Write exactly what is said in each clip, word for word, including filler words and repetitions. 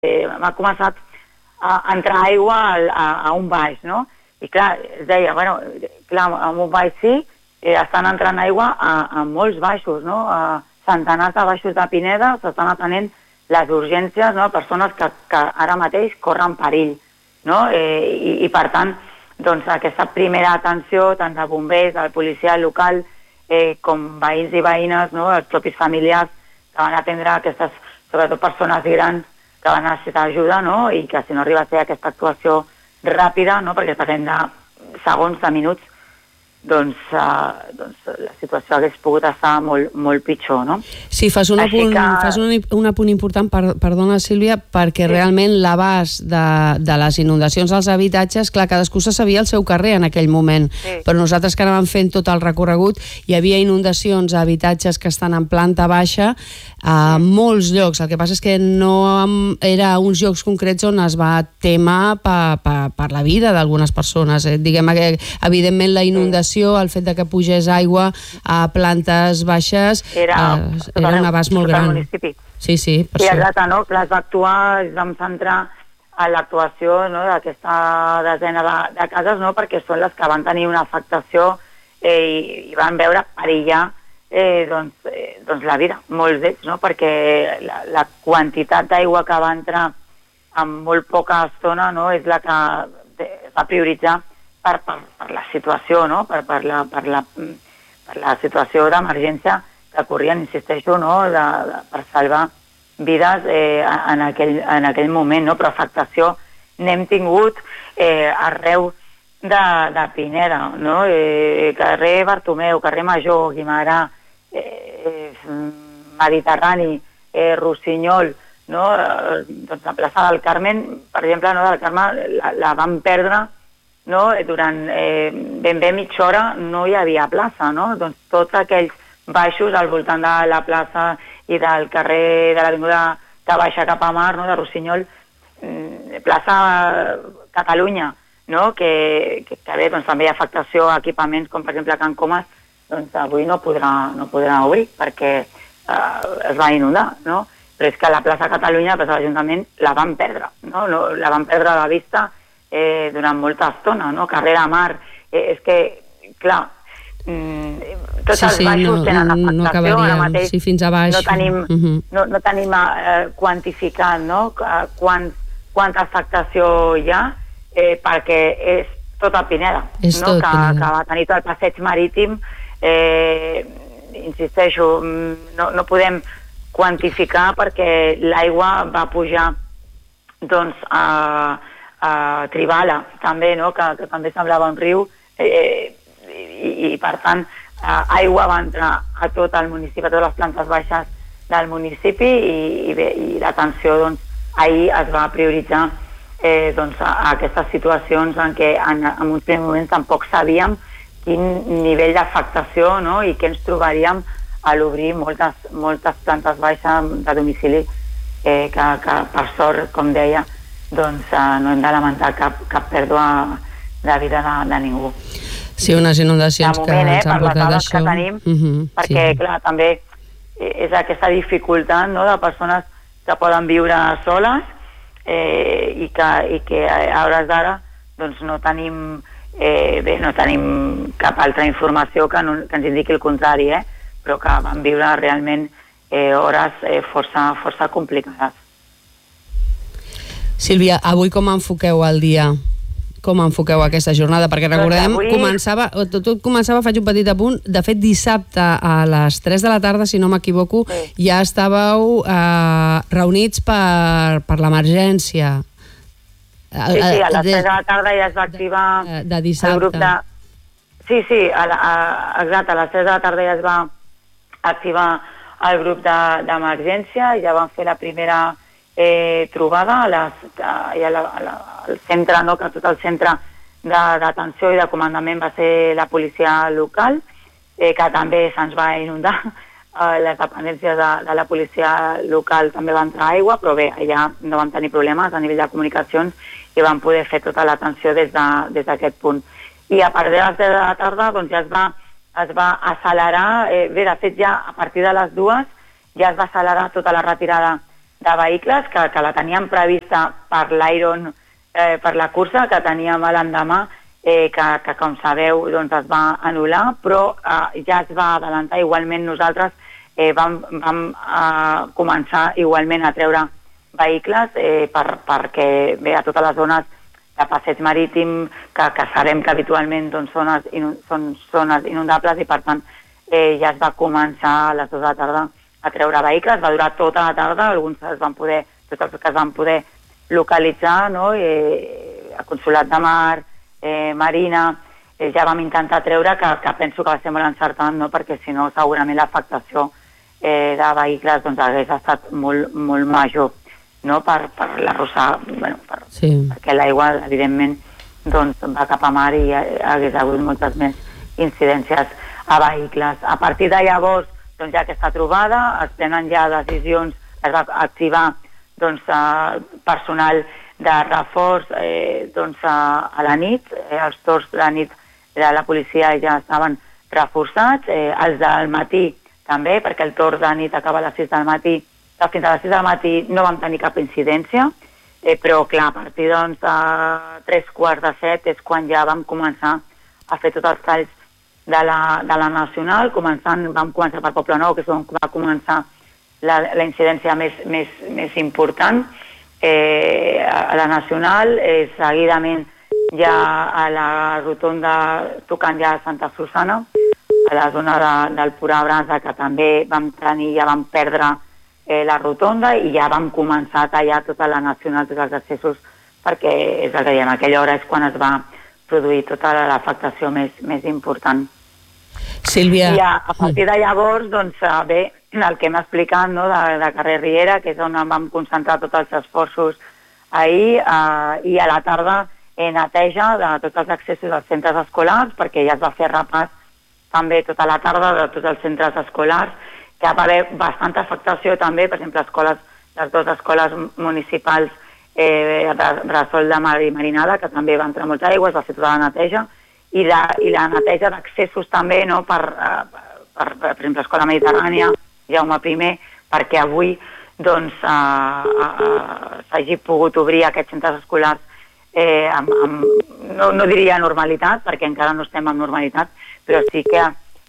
eh, m'ha començat a entrar aigua a, a, a un baix, no? I clar, es deia, bueno, clar, en un baix sí, eh, estan entrant aigua a, a molts baixos, no? A centenars de baixos de Pineda s'estan atenent les urgències, no? Persones que, que ara mateix corren perill, no? Eh, i, I per tant, doncs aquesta primera atenció, tant de bombers, del policia local, eh, com veïns i veïnes, no? Els propis familiars que van atendre aquestes, sobretot persones grans, que van necessitar ajuda, no? I que si no arriba a ser aquesta actuació ràpida, no? Perquè parlem de segons, de minuts, doncs, uh, doncs la situació hagués pogut estar molt, molt pitjor, no? Sí, fas un, apunt, que... fas un, un apunt important, per, perdona Sílvia, perquè sí. realment l'abast de, de les inundacions als habitatges, clar, cadascú se sabia el seu carrer en aquell moment, sí. però nosaltres que anàvem fent tot el recorregut, hi havia inundacions a habitatges que estan en planta baixa a sí. molts llocs. El que passa és que no era uns llocs concrets on es va témer per, per, per la vida d'algunes persones. Eh? Diguem que, evidentment, la inundació sí. el fet de que pugés aigua a plantes baixes era, eh, era un abast molt gran. Sí, sí, per sí, això. exacte, no? Es va actuar, es vam centrar en l'actuació, no? d'aquesta desena de, de cases, no? Perquè són les que van tenir una afectació eh, i, i van veure perillar eh, doncs, eh, doncs la vida, molts d'ells, no? Perquè la, la quantitat d'aigua que va entrar en molt poca estona, no? És la que es va prioritzar Per, per, per la situació, no? per, per, la, per, la, per la situació d'emergència que corrien, insisteixo, no? de, de, per salvar vides eh, en, aquell, en aquell moment, no? Però afectació n'hem tingut eh, arreu de, de Pineda, no? Eh, carrer Bartomeu, carrer Major, Guimarà, eh, Mediterrani, eh, Rossinyol, no? Eh, doncs la plaça del Carmen, per exemple, no? del Carme la, la vam perdre. No? Durant eh, ben bé mitja hora no hi havia plaça, no? Doncs tots aquells baixos al voltant de la plaça i del carrer de l'avinguda que baixa cap a mar, no? de Rossinyol, eh, plaça Catalunya, no? que, que, que bé, doncs, també hi ha afectació a equipaments com per exemple Can Comas, doncs avui no podrà, no podrà obrir perquè eh, es va inundar, no? Però és que la plaça Catalunya, la plaça de l'Ajuntament, la van perdre, no? No, la van perdre a la vista Eh, durant molta estona, no? Carrer de mar. Eh, és que, clar, mm, tots sí, els sí, baixos no, tenen afectació, no acabaria, ara mateix sí, fins a baix. no tenim, uh -huh. no, no tenim eh, quantificat, no? Quant, quanta afectació hi ha, eh, perquè és tota Pineda, és no? tot que, Pineda. que va tenir tot el passeig marítim, eh, insisteixo, no, no podem quantificar perquè l'aigua va pujar doncs a a Tribala, també, no? que, que també semblava un riu, eh, i, i per tant eh, aigua va entrar a tot el municipi, a totes les plantes baixes del municipi, i, i, bé, i l'atenció doncs, ahir es va prioritzar eh, doncs, a, a aquestes situacions en què en, en uns primers moments tampoc sabíem quin nivell d'afectació, no? I què ens trobaríem a l'obrir moltes, moltes plantes baixes de domicili eh, que, que per sort, com deia, doncs uh, no hem de lamentar cap, cap pèrdua de vida de, de ningú. Sí, unes inundacions de moment, que eh, ens han portat això. Per les dades que tenim, uh -huh, perquè, sí. clar, també és aquesta dificultat, no?, de persones que poden viure soles eh, i, que, i que a hores d'ara doncs no tenim, eh, bé, no tenim cap altra informació que, no, que ens indiqui el contrari, eh, però que van viure realment eh, hores eh, força, força complicades. Sílvia, avui com enfoqueu el dia? Com enfoqueu aquesta jornada? Perquè recordem, avui... començava, tot, tot començava, faig un petit apunt, de fet dissabte a les tres de la tarda, si no m'equivoco, sí. ja estàveu eh, reunits per, per l'emergència. Sí, sí, a les tres de la tarda ja es va activar de, de dissabte. El grup de... Sí, sí, a la, a, exacte, a les tres de la tarda ja es va activar el grup d'emergència, de, ja van fer la primera Eh, trobada a les, a, a la, a la, al centre, no? Que tot el centre d'atenció i de comandament va ser la policia local, eh, que també se'ns va inundar. Eh, les dependències de, de la policia local també va entrar aigua, però bé, allà no vam tenir problemes a nivell de comunicacions i vam poder fer tota l'atenció des d'aquest de, punt. I a partir de les deu de la tarda doncs, ja es va, es va accelerar, eh, bé, de fet ja a partir de les dues ja es va accelerar tota la retirada de vehicles que, que la teníem prevista per l'Iron, eh, per la cursa que teníem l'endemà, eh, que, que com sabeu doncs es va anul·lar, però eh, ja es va adelantar. Igualment nosaltres eh, vam, vam eh, començar igualment a treure vehicles eh, per, perquè bé, a totes les zones de passeig marítim que, que sabem que habitualment doncs, zones, inu, són zones inundables i per tant eh, ja es va començar a les dues de la tarda a treure vehicles, va durar tota la tarda, alguns es van poder, tots els que es van poder localitzar, no? eh, a Consolat de Mar, eh, Marina, eh, ja vam intentar treure, que, que penso que va ser molt encertant, no? Perquè si no segurament l'afectació eh, de vehicles doncs, hagués estat molt, molt major. No? Per, per l'arrossar, bueno, per, sí. perquè l'aigua, evidentment, doncs, va cap a mar i hagués hagut moltes més incidències a vehicles. A partir de llavors, doncs, ja aquesta trobada, es prenen ja decisions, es va activar doncs, eh, personal de reforç eh, doncs, a, a la nit, eh, els torns de la nit de la policia ja estaven reforçats, eh, els del matí també, perquè el torn de nit acaba a les sis del matí, fins a les sis del matí no vam tenir cap incidència, eh, però clar, a partir doncs, a tres quarts de set és quan ja vam començar a fer tots els talls de la, de la Nacional, començant, vam començar per Poblenou, que és on va començar la, la incidència més, més, més important, eh, a la Nacional, eh, seguidament ja a la rotonda tocant ja a Santa Susana, a la zona de, del Pura Brasa, que també vam tenir, ja vam perdre Eh, la rotonda i ja vam començar a tallar tota la Nacional, tots els accessos, perquè és el que diem, aquella hora és quan es va produir tota l'afectació més, més important. Sílvia... I a, a partir de llavors, doncs, bé, el que hem explicat, no, de, de carrer Riera, que és on vam concentrar tots els esforços ahir, eh, i a la tarda eh, neteja de tots els accessos als centres escolars, perquè ja es va fer repàs també tota la tarda de tots els centres escolars, que va haver bastanta afectació també, per exemple, escoles, les dues escoles municipals, eh, Bressol de Mar i Marinada, que també va entrar molta aigua, es va fer tota la neteja, i la, i la neteja d'accessos també, no, per, per, per, per exemple, Escola Mediterrània, Jaume primer, perquè avui doncs, eh, eh, s'hagi pogut obrir aquests centres escolars eh, amb, amb, no, no diria normalitat, perquè encara no estem en normalitat, però sí que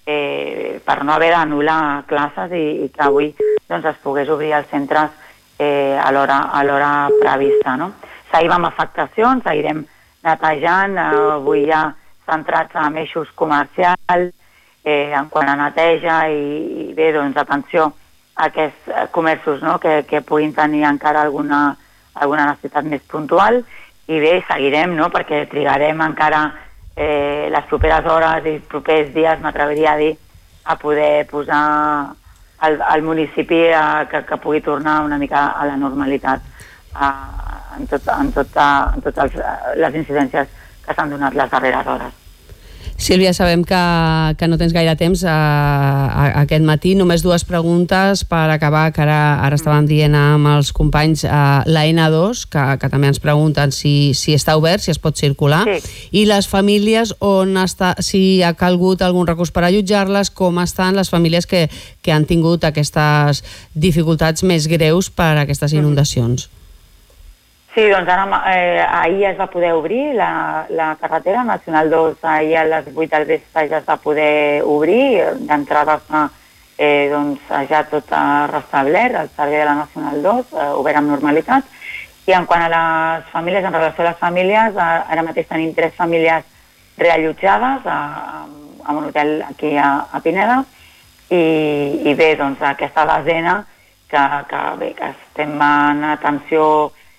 Eh, per no haver d'anul·lar classes i, i que avui doncs, es pogués obrir els centres eh, a l'hora prevista. No? Seguim amb afectacions, seguirem netejant, eh, avui ja centrats en eixos comercials, eh, en quant a neteja i, i bé, doncs, atenció a aquests comerços, no? que, que puguin tenir encara alguna, alguna necessitat més puntual, i bé, seguirem, no? perquè trigarem encara Eh, les properes hores i propers dies, m'atreviria a dir, a poder posar el, el municipi a, que, que pugui tornar una mica a la normalitat a, en, tot, en, tot, a, en totes les incidències que s'han donat les darreres hores. Sílvia, sabem que, que no tens gaire temps a, a, a aquest matí. Només dues preguntes per acabar, que ara, ara estàvem dient amb els companys uh, la ena dos, que, que també ens pregunten si, si està obert, si es pot circular, sí. I les famílies on està, si ha calgut algun recurs per allotjar-les, com estan les famílies que, que han tingut aquestes dificultats més greus per aquestes inundacions. Sí, doncs ara, eh, ahir es va poder obrir la, la carretera Nacional dos, ahir a les vuit del vespre ja es va poder obrir, d'entrada està eh, doncs, ja tot restablert, el servei de la Nacional dos, eh, obert amb normalitat, i en quant a les famílies, en relació a les famílies, ara mateix tenim tres famílies reallotjades a, a un hotel aquí a, a Pineda, i, i bé, doncs aquesta desena que, que, bé, que estem en atenció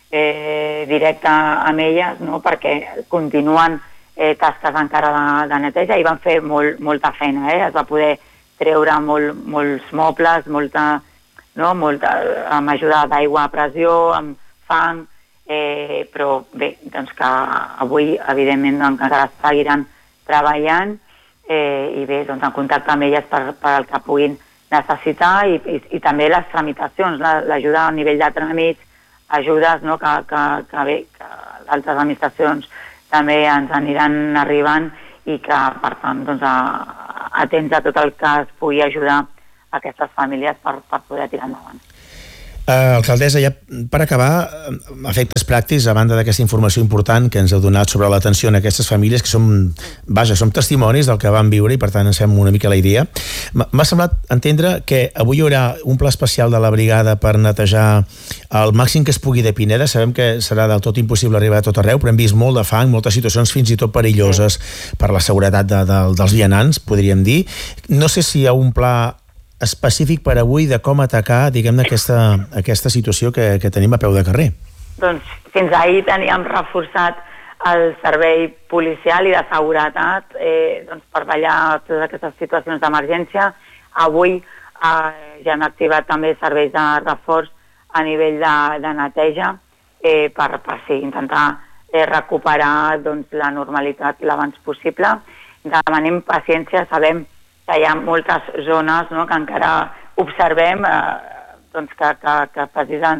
Eh, directe amb elles, no? perquè continuen eh, tasques encara de, de neteja i van fer molt, molta feina. Eh? Es va poder treure molt, molts mobles, molta, no? molta, amb ajuda d'aigua a pressió, amb fang, eh, però bé, doncs que avui, evidentment, doncs, encara seguiran treballant eh, i bé, doncs, en contacte amb elles per, per el que puguin necessitar i, i, i també les tramitacions, l'ajuda a nivell de tràmits, ajudes, no? que, que, que bé, que altres administracions també ens aniran arribant i que, per tant, doncs, a, atents a tot el que es pugui ajudar a aquestes famílies per, per poder tirar endavant. Uh, alcaldessa, ja per acabar, efectes pràctics, a banda d'aquesta informació important que ens heu donat sobre l'atenció en aquestes famílies, que som, vaja, som testimonis del que van viure i per tant ens fem una mica la idea. M'ha semblat entendre que avui hi haurà un pla especial de la brigada per netejar el màxim que es pugui de Pineda. Sabem que serà del tot impossible arribar a tot arreu, però hem vist molt de fang, moltes situacions fins i tot perilloses per la seguretat de, de, dels vianants, podríem dir. No sé si hi ha un pla específic per avui de com atacar, diguem-ne, aquesta, aquesta situació que, que tenim a peu de carrer. Doncs fins ahir teníem reforçat el servei policial i de seguretat eh, doncs per vetllar totes aquestes situacions d'emergència. Avui eh, ja hem activat també serveis de reforç a nivell de, de neteja eh, per, per sí, intentar eh, recuperar doncs, la normalitat l'abans possible. Demanem paciència, sabem que hi ha moltes zones, no?, que encara observem eh, doncs que, que, que precisen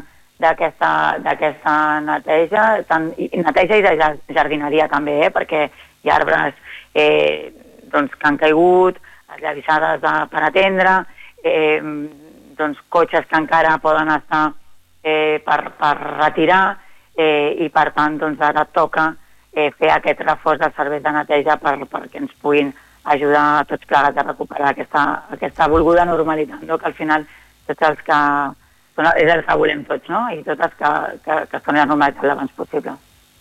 d'aquesta neteja, tant, i neteja i de jardineria també, eh, perquè hi ha arbres eh, doncs, que han caigut, llavissades per atendre, eh, doncs, cotxes que encara poden estar eh, per, per retirar eh, i per tant doncs, ara toca eh, fer aquest reforç dels serveis de neteja per, perquè ens puguin ajudar a tots plegats a recuperar aquesta, aquesta volguda normalitat, no? Que al final tots els que són, és el que volem tots, no? I totes que, que, que es tornin a normalitat l'abans possible.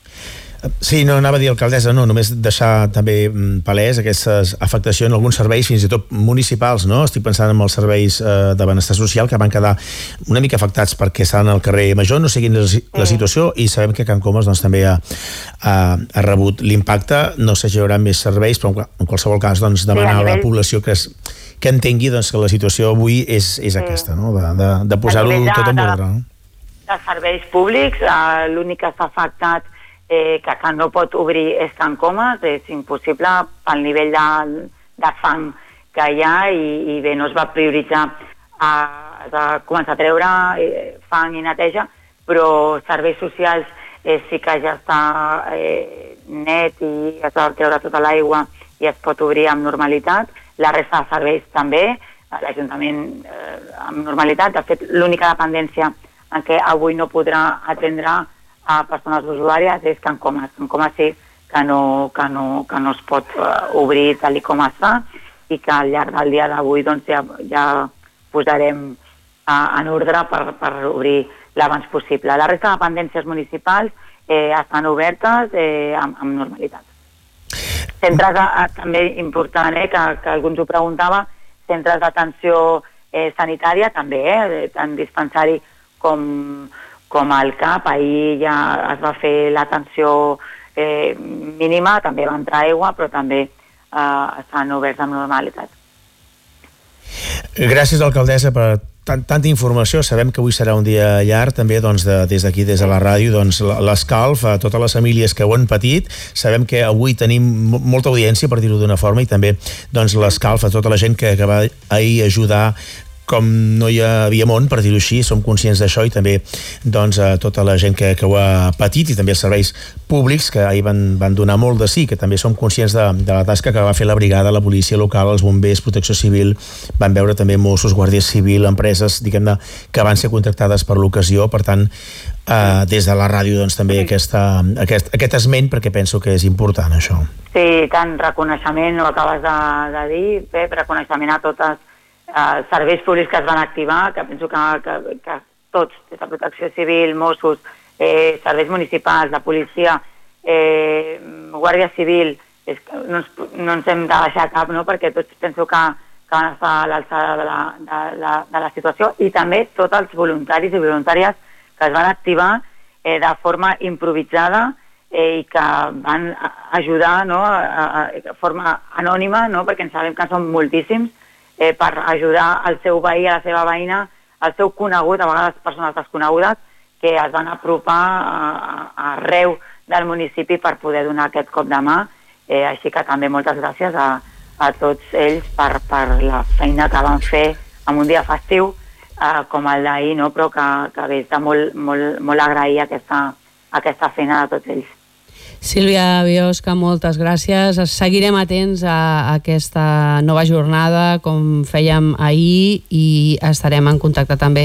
Sí, no, anava a dir, alcaldessa, no, només deixar també palès aquesta afectació en alguns serveis, fins i tot municipals, no? Estic pensant en els serveis eh, de benestar social que van quedar una mica afectats perquè estan al carrer Major, no seguint la, la situació, i sabem que Can Comas doncs, també ha, ha, ha rebut l'impacte. No sé si hi haurà més serveis, però en qualsevol cas doncs, demanar sí, a, nivell... a la població que, es, que entengui doncs, que la situació avui és, és sí. aquesta, no? de, de, de posar-ho tot en ordre. No? De serveis públics, eh, l'únic que està afectat Eh, que, que no pot obrir és Can Comas, és impossible pel nivell de, de fang que hi ha i, i bé, no es va prioritzar a, a començar a treure eh, fang i neteja, però serveis socials eh, sí que ja està eh, net i es va treure tota l'aigua i es pot obrir amb normalitat. La resta de serveis també, l'Ajuntament eh, amb normalitat. De fet, l'única dependència en què avui no podrà atendre a persones usuàries és Can Comas. Can Comas sí que no, que no, que no es pot uh, obrir tal com es fa i que al llarg del dia d'avui doncs, ja, ja posarem uh, en ordre per, per obrir l'abans possible. La resta de dependències municipals eh, estan obertes eh, amb, amb normalitat. Centres de, també important, eh, que, que algú ens ho preguntava, centres d'atenció eh, sanitària també, eh, tant dispensari com com al C A P, ahir ja es va fer l'atenció eh, mínima, també va entrar aigua, però també eh, estan oberts amb normalitat. Gràcies, alcaldessa, per tant, tanta informació. Sabem que avui serà un dia llarg, també doncs, de, des d'aquí, des de la ràdio, doncs, l'escalf a totes les famílies que ho han patit. Sabem que avui tenim molta audiència, per dir-ho d'una forma, i també doncs, l'escalf a tota la gent que, que va ahir ajudar com no hi havia món, per dir-ho així. Som conscients d'això, i també doncs, a tota la gent que, que ho ha patit, i també els serveis públics que ahir van, van donar molt de sí, que també som conscients de, de la tasca que va fer la brigada, la policia local, els bombers, protecció civil, van veure també Mossos, Guàrdia Civil, empreses, diguem-ne, que van ser contractades per l'ocasió. Per tant, eh, des de la ràdio doncs, també aquesta, aquest, aquest esment, perquè penso que és important això. Sí, tant reconeixement, ho acabes de, de dir, bé, reconeixement a totes Uh, serveis públics que es van activar, que penso que, que, que tots, des de Protecció Civil, Mossos, eh, serveis municipals, la policia, eh, Guàrdia Civil, és que no, ens, no ens hem de deixar cap, no?, perquè tots penso que, que van estar a l'alçada de, la, de, la, de la situació, i també tots els voluntaris i voluntàries que es van activar eh, de forma improvisada eh, i que van ajudar, no?, a, a, de forma anònima, no?, perquè en sabem que són moltíssims, Eh, per ajudar el seu veí, a la seva veïna, el seu conegut, a vegades persones desconegudes, que es van apropar a, a, arreu del municipi per poder donar aquest cop de mà. Eh, així que també moltes gràcies a, a tots ells per, per la feina que van fer en un dia festiu eh, com el d'ahir, no? Però que, que bé, està molt, molt, molt agrair aquesta, aquesta feina de tots ells. Sílvia Biosca, moltes gràcies. Seguirem atents a aquesta nova jornada, com fèiem ahir, i estarem en contacte també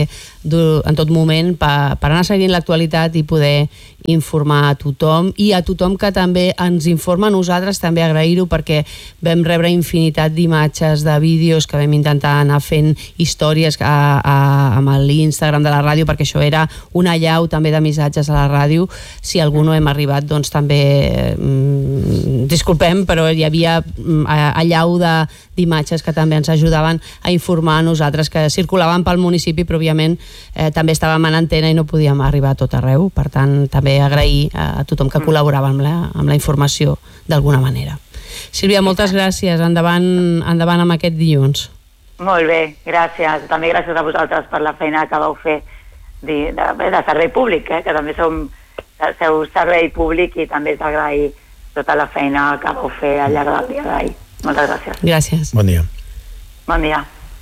en tot moment per, per anar seguint l'actualitat i poder informar a tothom, i a tothom que també ens informa a nosaltres, també agrair-ho, perquè vam rebre infinitat d'imatges, de vídeos, que vam intentar anar fent històries a, a, amb l'Instagram de la ràdio, perquè això era una allau també de missatges a la ràdio. Si algú no hem arribat, doncs també mm, disculpem, però hi havia mm, allau d'imatges que també ens ajudaven a informar a nosaltres, que circulaven pel municipi, però òbviament eh, també estàvem en antena i no podíem arribar a tot arreu. Per tant, també agrair a tothom que col·laborava amb la, amb la informació d'alguna manera. Sílvia, moltes gràcies. Endavant, endavant amb aquest dilluns. Molt bé, gràcies. També gràcies a vosaltres per la feina que vau fer de, de, de servei públic, eh? Que també som el seu servei públic, i també és agrair tota la feina que vau fer al llarg del dia d'ahir. Moltes gràcies. Gràcies. Bon dia. Bon dia.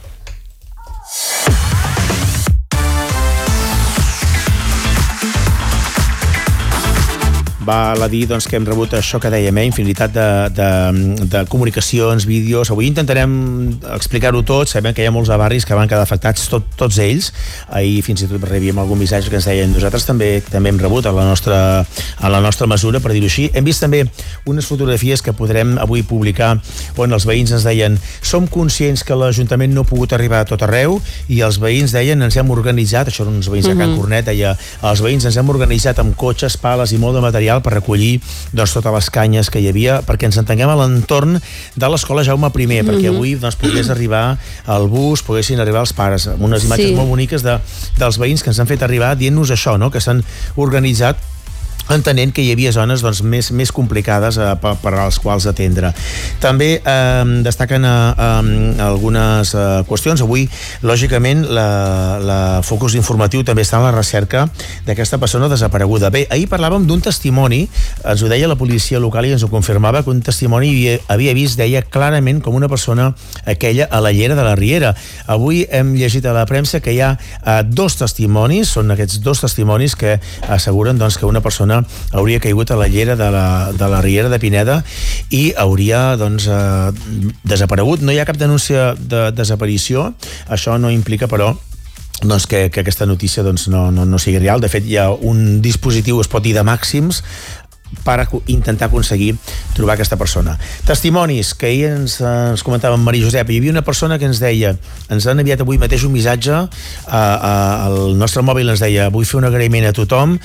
Val a dir doncs, que hem rebut això que dèiem, eh? infinitat de, de, de comunicacions, vídeos. Avui intentarem explicar-ho tot. Sabem que hi ha molts de barris que van quedar afectats, tot, tots ells. Ahir fins i tot rebíem algun missatge que ens deien nosaltres també també hem rebut a la nostra, a la nostra mesura, per dir-ho així. Hem vist també unes fotografies que podrem avui publicar on els veïns ens deien som conscients que l'Ajuntament no ha pogut arribar a tot arreu, i els veïns deien ens hem organitzat, això eren uns veïns de Can Cornet, deia els veïns ens hem organitzat amb cotxes, pales i molt de material per recollir doncs, totes les canyes que hi havia, perquè ens entenguem a l'entorn de l'escola Jaume I, perquè avui doncs, pogués arribar el bus, poguessin arribar els pares, amb unes imatges sí. molt boniques de, dels veïns que ens han fet arribar dient-nos això, no? Que s'han organitzat entenent que hi havia zones doncs, més, més complicades eh, per, per als quals atendre. També eh, destaquen eh, algunes eh, qüestions. Avui, lògicament, la, la focus informatiu també està en la recerca d'aquesta persona desapareguda. Bé, ahir parlàvem d'un testimoni, ens ho deia la policia local i ens ho confirmava, que un testimoni havia, havia vist, deia clarament com una persona aquella a la llera de la Riera. Avui hem llegit a la premsa que hi ha eh, dos testimonis, són aquests dos testimonis que asseguren doncs, que una persona hauria caigut a la llera de la, de la Riera de Pineda i hauria doncs, eh, desaparegut. No hi ha cap denúncia de desaparició. Això no implica, però, doncs, que, que aquesta notícia doncs, no, no, no sigui real. De fet, hi ha un dispositiu, es pot dir, de màxims per intentar aconseguir trobar aquesta persona. Testimonis, que ahir ens, ens comentava en Maria Josep. Hi havia una persona que ens deia, ens han enviat avui mateix un missatge a, a, al nostre mòbil, ens deia, vull fer un agraïment a tothom.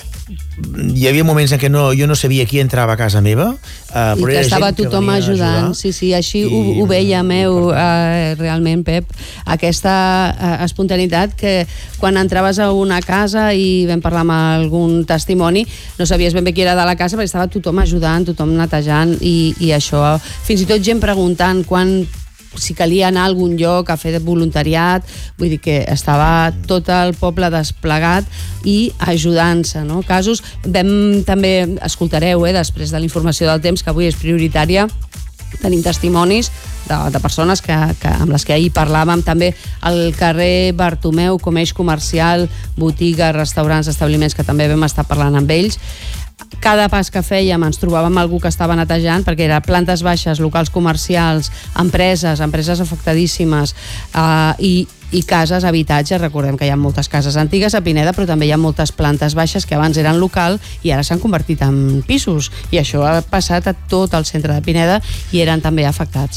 Hi havia moments en què no, jo no sabia qui entrava a casa meva, uh, i però que era estava gent que tothom ajudant, sí, sí, així I, ho, ho veiem, eh, uh, realment, Pep, aquesta uh, espontaneïtat que quan entraves a una casa i vam parlar amb algun testimoni, no sabies ben bé qui era de la casa perquè estava tothom ajudant, tothom netejant, i, i això, fins i tot gent preguntant quan si calia anar a algun lloc a fer de voluntariat, vull dir que estava tot el poble desplegat i ajudant-se, no? Casos, vam també, escoltareu, eh, després de la informació del temps, que avui és prioritària, tenim testimonis de, de persones que, que, amb les que ahir parlàvem, també al carrer Bartomeu, com eix comercial, botigues, restaurants, establiments, que també vam estar parlant amb ells. Cada pas que fèiem ens trobàvem algú que estava netejant, perquè era plantes baixes, locals comercials, empreses, empreses afectadíssimes, eh, i, i cases, habitatges. Recordem que hi ha moltes cases antigues a Pineda, però també hi ha moltes plantes baixes que abans eren local i ara s'han convertit en pisos, i això ha passat a tot el centre de Pineda i eren també afectats.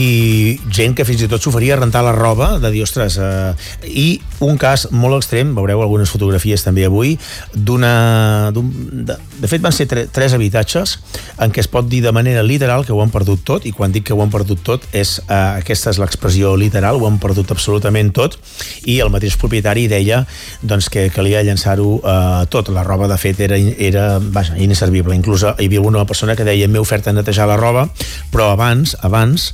I gent que fins i tot s'oferia a rentar la roba, de dir, ostres, eh, i un cas molt extrem, veureu algunes fotografies també avui, d'una... De, de fet van ser tre, tres habitatges en què es pot dir de manera literal que ho han perdut tot, i quan dic que ho han perdut tot és, eh, aquesta és l'expressió literal, ho han perdut absolutament tot, tot, i el mateix propietari deia doncs, que calia llançar-ho eh, tot. La roba, de fet, era, era vaja, inservible. Inclús hi havia una persona que deia m'he ofert a netejar la roba, però abans, abans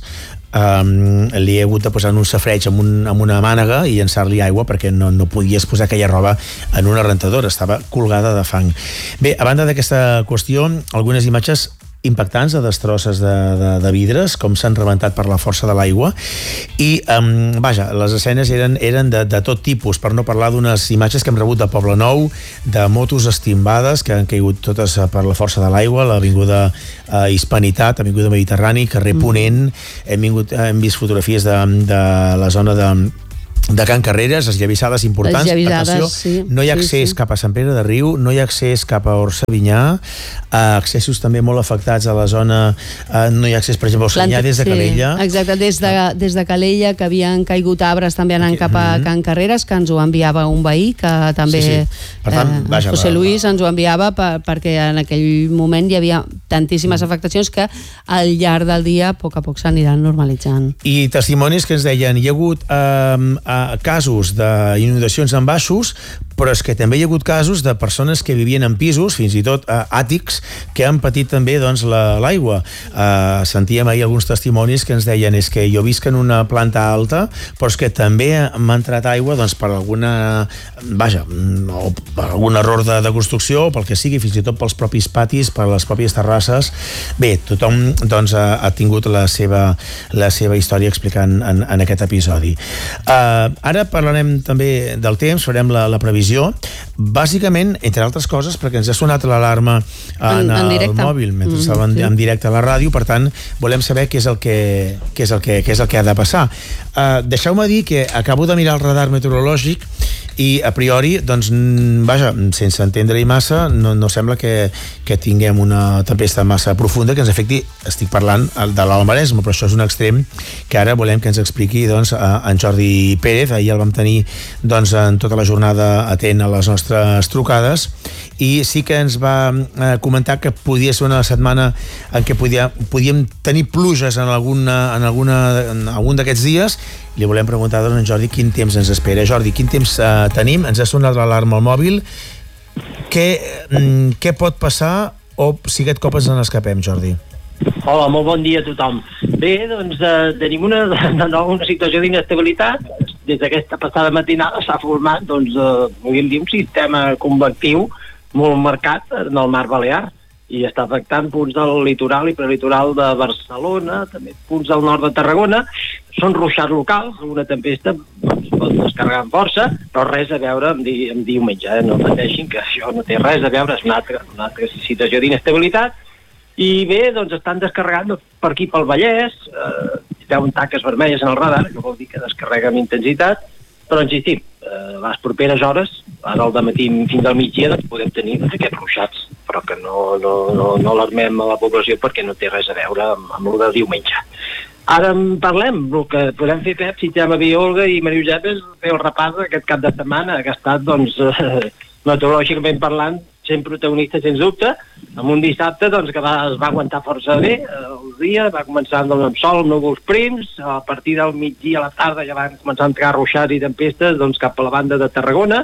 Um, li he hagut de posar en un safreig amb, un, amb una mànega i llançar-li aigua perquè no, no podies posar aquella roba en una rentadora, estava colgada de fang. Bé, a banda d'aquesta qüestió, algunes imatges impactants de destrosses de, de, de vidres, com s'han rebentat per la força de l'aigua, i um, vaja, les escenes eren, eren de, de tot tipus, per no parlar d'unes imatges que hem rebut de Poblenou, de motos estimbades que han caigut totes per la força de l'aigua, l'avinguda uh, Hispanitat, avinguda Mediterrani, carrer Ponent, hem, vingut, hem vist fotografies de, de la zona de de Can Carreres, les llavissades importants. Les llavissades, atenció, sí. No hi ha accés sí, sí. cap a Sant Pere de Riu, no hi ha accés cap a Orsavinyà, eh, accessos també molt afectats a la zona, eh, no hi ha accés, per exemple, a Orsavinyà des de sí, Calella. Exacte, des de, des de Calella, que havien caigut arbres també anant okay. cap a mm-hmm. Can Carreres, que ens ho enviava un veí, que també, sí, sí. Per tant, eh, vaja, José Luis ens ho enviava per, perquè en aquell moment hi havia tantíssimes mm. afectacions que al llarg del dia, a poc a poc, s'aniran normalitzant. I testimonis que ens deien, hi ha hagut eh, casos d'inundacions en baixos, però és que també hi ha hagut casos de persones que vivien en pisos, fins i tot eh, àtics, que han patit també doncs, l'aigua. Eh, sentíem ahir alguns testimonis que ens deien és que jo visc en una planta alta, però és que també m'ha entrat aigua doncs, per alguna vaja, o per algun error de, de construcció, o pel que sigui, fins i tot pels propis patis, per les pròpies terrasses. Bé, tothom doncs, ha, ha tingut la seva, la seva història explicant en, en aquest episodi. Uh, ara parlarem també del temps, farem la, la previsió, bàsicament, entre altres coses, perquè ens ha sonat l'alarma en, en, en el mòbil mentre mm, estàvem sí. en directe a la ràdio, per tant, volem saber què és el que, què és el que, què és el que ha de passar. Uh, deixeu-me dir que acabo de mirar el radar meteorològic i a priori, doncs, vaja, sense entendre-hi massa, no, no sembla que, que tinguem una tempesta massa profunda que ens afecti, estic parlant de l'Alt Maresme, però això és un extrem que ara volem que ens expliqui doncs, en Jordi Pérez. Ahir el vam tenir doncs, en tota la jornada atent a les nostres trucades i sí que ens va eh, comentar que podia ser una setmana en què podia, podíem tenir pluges en, alguna, en, alguna, en algun d'aquests dies. Li volem preguntar doncs, a en Jordi quin temps ens espera. Jordi, quin temps eh, tenim? Ens ha sonat l'alarma al mòbil. Què, mm, què pot passar o si aquest cop ens n'escapem, Jordi? Hola, molt bon dia a tothom. Bé, doncs eh, tenim una, una situació d'inestabilitat. Des d'aquesta passada matinada s'ha format, doncs, eh, podríem dir, un sistema convectiu molt marcat en el mar Balear i està afectant punts del litoral i prelitoral de Barcelona, també punts del nord de Tarragona. Són ruixats locals, una tempesta doncs, pot descarregar amb força, però res a veure amb, di amb diumenge, eh? No pateixin que això no té res a veure, és una altra, una altra situació d'inestabilitat. I bé, doncs estan descarregant per aquí pel Vallès, eh, hi veuen taques vermelles en el radar, que vol dir que descarrega amb intensitat, però insistim, eh, les properes hores, ara al dematí fins al migdia, doncs podem tenir doncs, aquests ruixats, però que no, no, no, no alarmem a la població perquè no té res a veure amb, amb el del diumenge. Ara en parlem, el que podem fer, Pep, si t'hem a dir Olga i Maria Josep, és fer el repàs d'aquest cap de setmana, que ha estat, doncs, eh, meteorològicament parlant, sent protagonista, sens dubte, amb un dissabte doncs, que va, es va aguantar força bé el dia, va començar doncs, amb sol, núvols prims, a partir del migdia a la tarda ja van començar a entrar ruixats i tempestes doncs, cap a la banda de Tarragona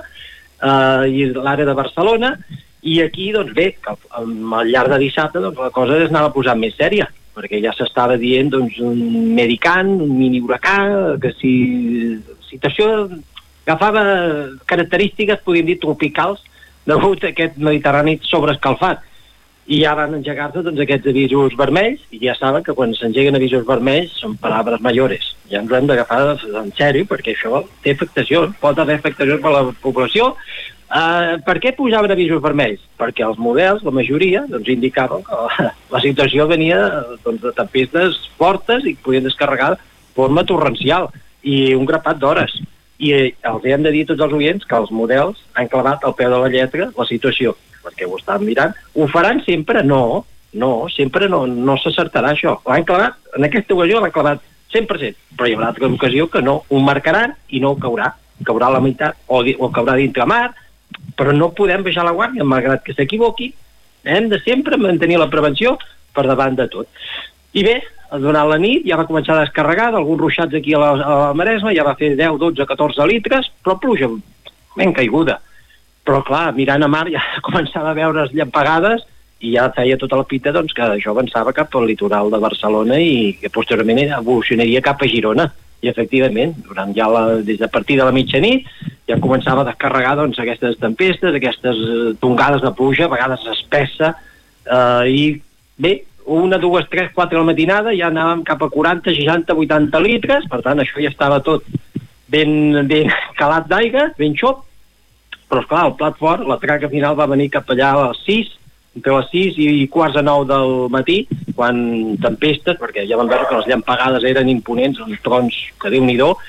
eh, i l'àrea de Barcelona, i aquí, doncs bé, al llarg de dissabte doncs, la cosa es anava posant més sèria, perquè ja s'estava dient doncs, un medican, un mini huracà, que si situació agafava característiques, podríem dir, tropicals, degut a aquest Mediterrani sobreescalfat. I ja van engegar-se doncs, aquests avisos vermells, i ja saben que quan s'engeguen avisos vermells són paraules majores. Ja ens ho hem d'agafar en sèrio, perquè això té afectació, pot haver afectació per la població. Uh, per què pujaven avisos vermells? Perquè els models, la majoria, doncs, indicaven que la, la situació venia doncs, de tempestes fortes i que podien descarregar de forma torrencial i un grapat d'hores. I els hem de dir a tots els oients que els models han clavat al peu de la lletra la situació, perquè ho estan mirant. Ho faran sempre? No, no, sempre no, no s'acertarà això. L'han clavat, en aquesta ocasió l'han clavat cent per cent, però hi haurà altra ocasió que no, ho marcaran i no ho caurà. Caurà a la meitat o, o caurà dintre mar, però no podem baixar la guàrdia, malgrat que s'equivoqui. Hem de sempre mantenir la prevenció per davant de tot. I bé, durant la nit ja va començar a descarregar d'alguns ruixats aquí a la, a la Maresme, ja va fer deu, dotze, catorze litres, però pluja ben caiguda. Però clar, mirant a mar ja començava a veure llampegades i ja feia tota la pita doncs, que això avançava cap al litoral de Barcelona i que posteriorment evolucionaria cap a Girona. I efectivament, durant ja la, des de partir de la mitjanit ja començava a descarregar doncs, aquestes tempestes, aquestes tongades de pluja, a vegades espessa, eh, i bé, una, dues, tres, quatre a la matinada ja anàvem cap a quaranta, seixanta, vuitanta litres, per tant això ja estava tot ben, ben calat d'aigua, ben xop, però esclar, el plat fort, la traca final va venir cap allà a les sis, entre les sis i quarts de nou del matí, quan tempestes, perquè ja vam veure que les llampegades eren imponents, uns trons que Déu-n'hi-do,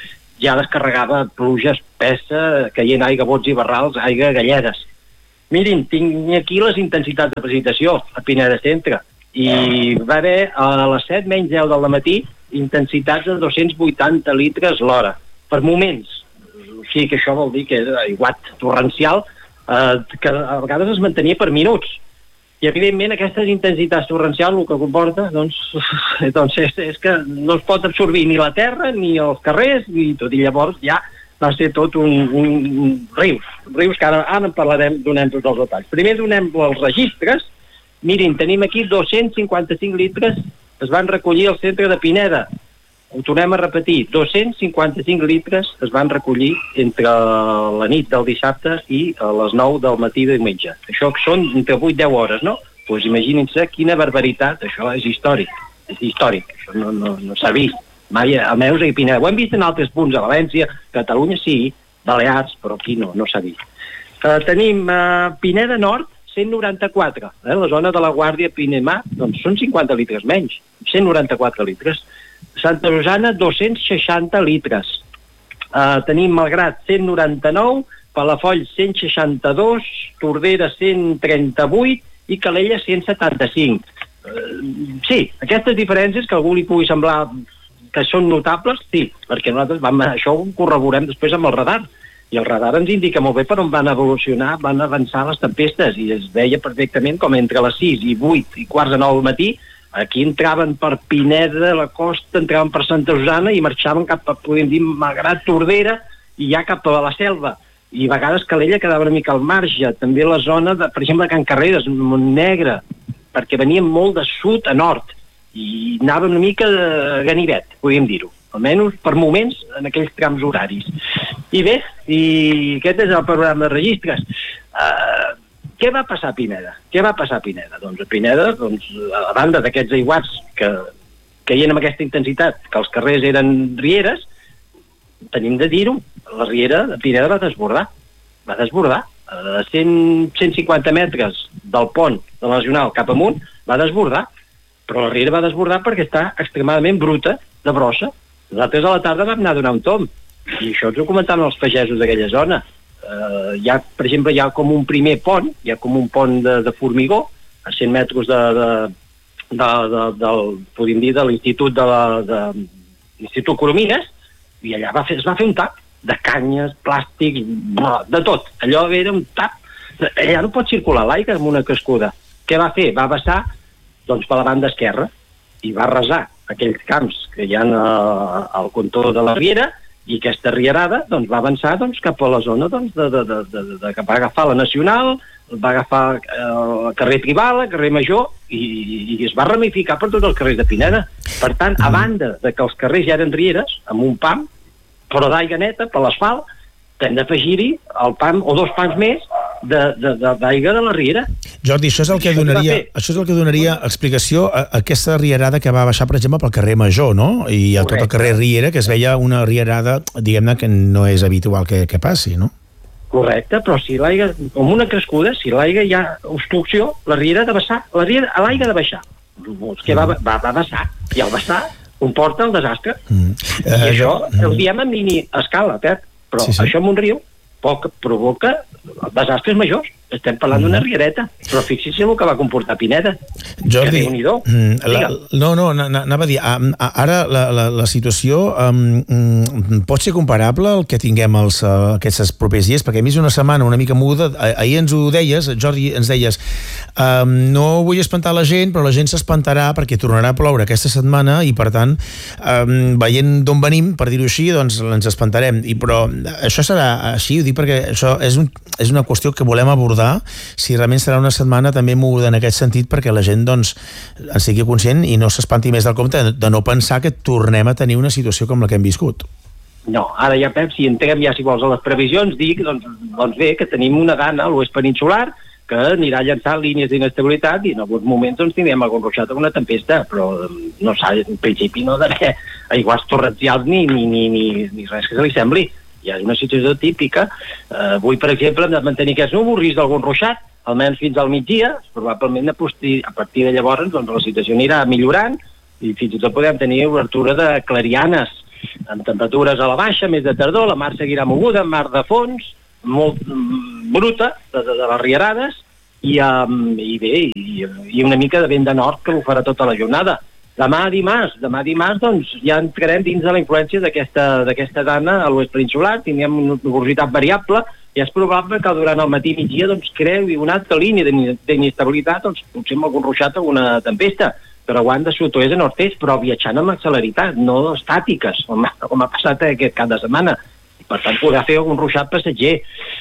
ja descarregava pluja espessa, caient aigua, bots i barrals, aigua galledes. Mirin, tinc aquí les intensitats de precipitació a Pineda Centre, i va haver a les set menys deu del matí intensitats de dos-cents vuitanta litres l'hora, per moments. O sigui que això vol dir que era aiguat torrencial, eh, que a vegades es mantenia per minuts. I, evidentment, aquestes intensitats torrencials el que comporta doncs, doncs és, és que no es pot absorbir ni la terra, ni els carrers, ni tot. I llavors ja va ser tot un, un, un rius. Rius que ara, ara en parlarem, donem tots els detalls. Primer donem els registres. Mirin, tenim aquí dos-cents cinquanta-cinc litres es van recollir al centre de Pineda. Ho tornem a repetir, dos-cents cinquanta-cinc litres es van recollir entre la nit del dissabte i a les nou del matí de diumenge. Això són entre vuit a deu hores, no? Doncs pues imaginin-se quina barbaritat, això és històric, és històric, això no, no, no s'ha vist mai a Meus i Pineda. Ho hem vist en altres punts, a València, Catalunya sí, Balears, però aquí no, no s'ha vist. Uh, tenim uh, Pineda Nord, cent noranta-quatre, eh? La zona de la Guàrdia Pineda, doncs són cinquanta litres menys, cent noranta-quatre litres. Santa Rosana, dos-cents seixanta litres. Uh, tenim Malgrat, cent noranta-nou, Palafolls, cent seixanta-dos, Tordera, cent trenta-vuit i Calella, cent setanta-cinc. Uh, sí, aquestes diferències que a algú li pugui semblar que són notables, sí, perquè nosaltres vam, això ho corroborem després amb el radar. I el radar ens indica molt bé per on van evolucionar, van avançar les tempestes, i es veia perfectament com entre les sis i vuit i quarts de nou del matí, aquí entraven per Pineda, la costa, entraven per Santa Rosana i marxaven cap a, podem dir, Malgrat, Tordera, i ja cap a la selva. I a vegades Calella quedava una mica al marge, també la zona, de, per exemple, Can Carreres, Montnegre, perquè venien molt de sud a nord, i anaven una mica de ganivet, podríem dir-ho, almenys per moments en aquells trams horaris. I bé, i aquest és el programa de registres. Uh, què va passar a Pineda? Què va passar a Pineda? Doncs a Pineda, doncs, a banda d'aquests aiguats que caien amb aquesta intensitat, que els carrers eren rieres, tenim de dir-ho, la riera de Pineda va desbordar. Va desbordar. A cent, cent cinquanta metres del pont de la Nacional cap amunt, va desbordar. Però la riera va desbordar perquè està extremadament bruta de brossa. Nosaltres a la tarda vam anar a donar un tomb, i això ens ho comentaven els pagesos d'aquella zona. Uh, hi ha, per exemple, hi ha com un primer pont, hi ha com un pont de, de formigó, a cent metres de, de, de, de, del, podríem dir, de l'Institut de la, de, l'Institut Coromines, i allà va fer, es va fer un tap de canyes, plàstics, de tot. Allò era un tap. Allà no pot circular l'aigua amb una cascuda. Què va fer? Va vessar doncs, per la banda esquerra, i va arrasar aquells camps que hi ha al contorn de la riera, i aquesta rierada doncs, va avançar doncs, cap a la zona doncs, de, de, de, de, de, que va agafar la Nacional, va agafar eh, el carrer Tribal, el carrer Major, i, i es va ramificar per tots els carrers de Pineda. Per tant, a banda de que els carrers ja eren rieres, amb un pam, però d'aigua neta, per l'asfalt, hem d'afegir-hi el pam o dos pams més d'aigua de, de la riera. Jordi, això és el que donaria, això és el que donaria explicació a, a aquesta rierada que va baixar, per exemple, pel carrer Major, no? I a tot el carrer Riera, que es veia una rierada, diguem-ne, que no és habitual que, que passi, no? Correcte, però si l'aigua, com una crescuda, si l'aigua hi ha obstrucció, la riera ha de baixar, la riera, l'aigua ha de baixar. És que va, va, va baixar, i al baixar comporta el desastre. Mm. I uh, això mm. el diem a mini escala, Pep. Però sí, sí. Això en un riu poc provoca desastres majors. Estem parlant d'una riereta, però fixi's el que va comportar Pineda. Jordi, la, no, no, anava a dir, ara la, la, la situació um, pot ser comparable al que tinguem els, uh, aquests propers dies, perquè a mi és una setmana una mica muda. Ahir ens ho deies, Jordi, ens deies, um, no vull espantar la gent, però la gent s'espantarà perquè tornarà a ploure aquesta setmana i, per tant, um, veient d'on venim, per dir-ho així, doncs ens espantarem. I, però això serà així, ho dic perquè això és, un, és una qüestió que volem abordar, si realment serà una setmana també moguda en aquest sentit, perquè la gent doncs en sigui conscient i no s'espanti més del compte de no pensar que tornem a tenir una situació com la que hem viscut. No, ara ja, Pep, si entrem ja, si vols, a les previsions, dic, doncs, doncs bé, que tenim una gana a l'oest peninsular que anirà llançant línies d'inestabilitat i en alguns moments doncs tindrem algun ruixat o una tempesta, però no s'ha, en principi no ha d'haver aiguats torrencials ni, ni, ni, ni, ni res que se li sembli. Ja és una situació típica. Eh, avui, per exemple, hem de mantenir aquests núvols, risc d'algun ruixat, almenys fins al migdia, probablement a, posti, a partir de llavors doncs, la situació anirà millorant i fins i tot podem tenir obertura de clarianes. amb temperatures a la baixa, més de tardor, la mar seguirà moguda, mar de fons, molt bruta, de, de, de les riarades, i, um, i bé, i, i una mica de vent de nord que ho farà tota la jornada. Demà dimarts, demà dimarts, doncs, ja entrarem dins de la influència d'aquesta d'aquesta dana a l'oest peninsular, tindrem una nubositat variable, i és probable que durant el matí i migdia doncs, creui una altra línia d'inestabilitat, doncs, potser amb algun ruixat o una tempesta, però aguant de sud-oest a nord-est, però viatjant amb celeritat, no estàtiques, com, com ha passat aquest cap de setmana. Per tant, podrà fer algun ruixat passatger.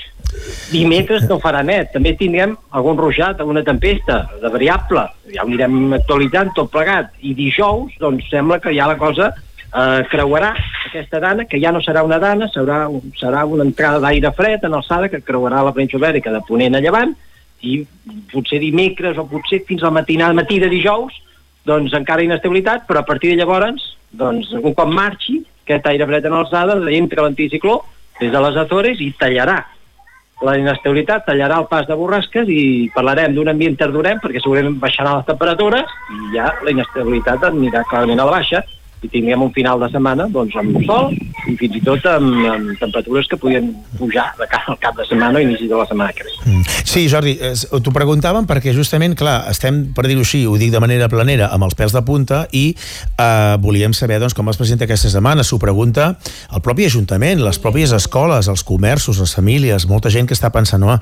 Dimecres no farà net, també tindrem algun ruixat, alguna tempesta de variable, ja ho anirem actualitzant tot plegat, i dijous, doncs, sembla que ja la cosa eh, creuarà aquesta dana, que ja no serà una dana, serà, serà una entrada d'aire fred en alçada que creuarà la península Ibèrica de ponent a llevant, i potser dimecres o potser fins al matí, matí de dijous, doncs encara inestabilitat, però a partir de llavors, doncs, un cop marxi, aquest aire fred en alçada entra l'anticicló des de les Açores i tallarà la inestabilitat, tallarà el pas de borrasques i parlarem d'un ambient tardorem perquè segurament baixarà les temperatures i ja la inestabilitat anirà clarament a la baixa i tindrem un final de setmana doncs amb sol i fins i tot amb, amb temperatures que podien pujar de cara al cap de setmana o inici de la setmana que ve. Mm. Sí, Jordi, t'ho preguntàvem perquè justament, clar, estem, per dir-ho així, ho dic de manera planera, amb els pèls de punta i eh, volíem saber doncs, com es presenta aquesta setmana. S'ho pregunta el propi Ajuntament, les pròpies escoles, els comerços, les famílies, molta gent que està pensant no,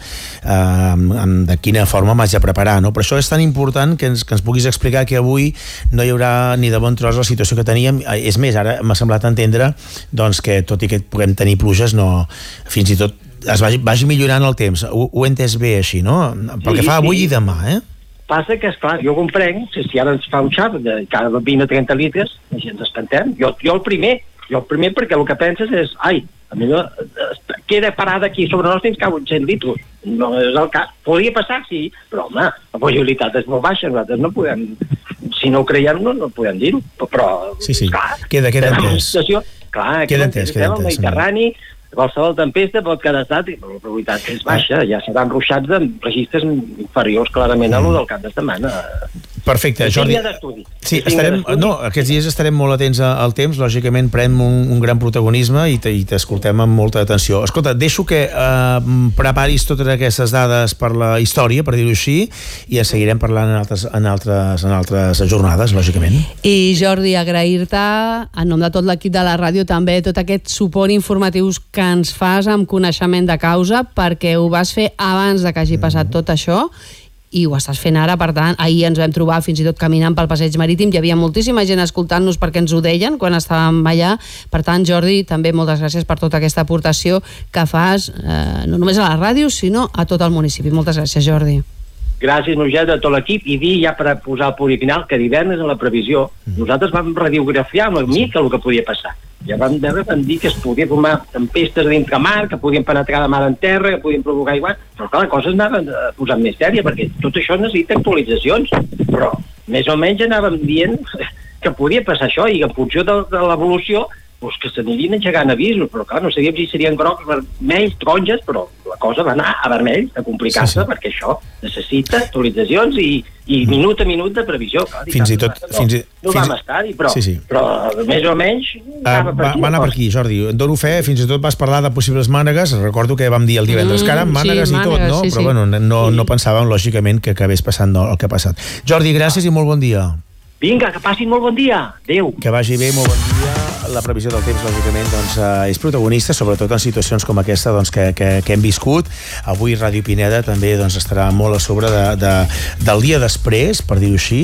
eh, de quina forma m'haig de preparar. No? Per això és tan important que ens, que ens puguis explicar que avui no hi haurà ni de bon tros la situació que teníem. És més, ara m'ha semblat entendre doncs, que tot i que puguem tenir pluges, no, fins i tot es vagi, vagi millorant el temps. Ho, ho he entès bé així, no? Pel sí, que fa avui sí. I demà, eh? Passa que, esclar, jo comprenc, si ara ens fa un xap de cada vint o trenta litres, així ens espantem. Jo, jo el primer, jo el primer perquè el que penses és, ai, a mi no, queda parada aquí sobre nosaltres fins cau cent litres. No és el cas. Podria passar, sí, però home, la possibilitat és molt baixa, nosaltres no podem, si no ho creiem, no, no podem dir-ho, però, sí, sí. clar, queda, queda entès. Situació, clar, queda entès, queda entès. El Mediterrani, qualsevol tempesta pot quedar estat, però la probabilitat és baixa, ja seran ruixats de registres inferiors clarament a lo del cap de setmana. Perfecte, Jordi. Sí, estarem, no, aquests dies estarem molt atents al temps, lògicament pren un, un gran protagonisme i t'escoltem amb molta atenció. Escolta, deixo que eh, preparis totes aquestes dades per la història, per dir-ho així, i en seguirem parlant en altres, en altres, en altres jornades, lògicament. I Jordi, agrair-te, en nom de tot l'equip de la ràdio, també tot aquest suport informatiu que ens fas amb coneixement de causa, perquè ho vas fer abans de que hagi passat tot això, i ho estàs fent ara, per tant, ahir ens vam trobar fins i tot caminant pel passeig marítim, hi havia moltíssima gent escoltant-nos perquè ens ho deien quan estàvem allà. Per tant, Jordi, també moltes gràcies per tota aquesta aportació que fas, eh, no només a la ràdio, sinó a tot el municipi. Moltes gràcies, Jordi. Gràcies, Nogeda, a tot l'equip, i dir ja per posar el punt final que divendres en la previsió nosaltres vam radiografiar una mica el que podia passar. Ja vam veure, vam dir que es podien formar tempestes dintre mar, que podien penetrar de mar en terra, que podien provocar igual, però clar, la cosa anava posant més sèria, perquè tot això necessita actualitzacions, però més o menys anàvem dient que podia passar això, i en funció de, de l'evolució doncs que s'anirien engegant avisos, però clar, no sabíem si serien grocs, vermells, taronges, però la cosa va anar a vermell, a complicar-se, sí, sí. Perquè això necessita actualitzacions i, i minut a minut de previsió. Clar, fins i tot... No, fins i, no fins vam estar-hi, però, sí, sí. però més o menys anava uh, per aquí. Va anar per aquí, Jordi. En dono fe, fins i tot vas parlar de possibles mànegues, recordo que vam dir el divendres, mm, que ara mànegues sí, i tot, mànegues, no? Sí, però sí. Bueno, no, no pensàvem, lògicament, que acabés passant el que ha passat. Jordi, gràcies i molt bon dia. Vinga, que passin molt bon dia. Adéu. Que vagi bé, molt bon dia. La previsió del temps, lògicament, doncs, eh, és protagonista, sobretot en situacions com aquesta doncs, que, que, que hem viscut. Avui Ràdio Pineda també doncs, estarà molt a sobre de, de, del dia després, per dir-ho així,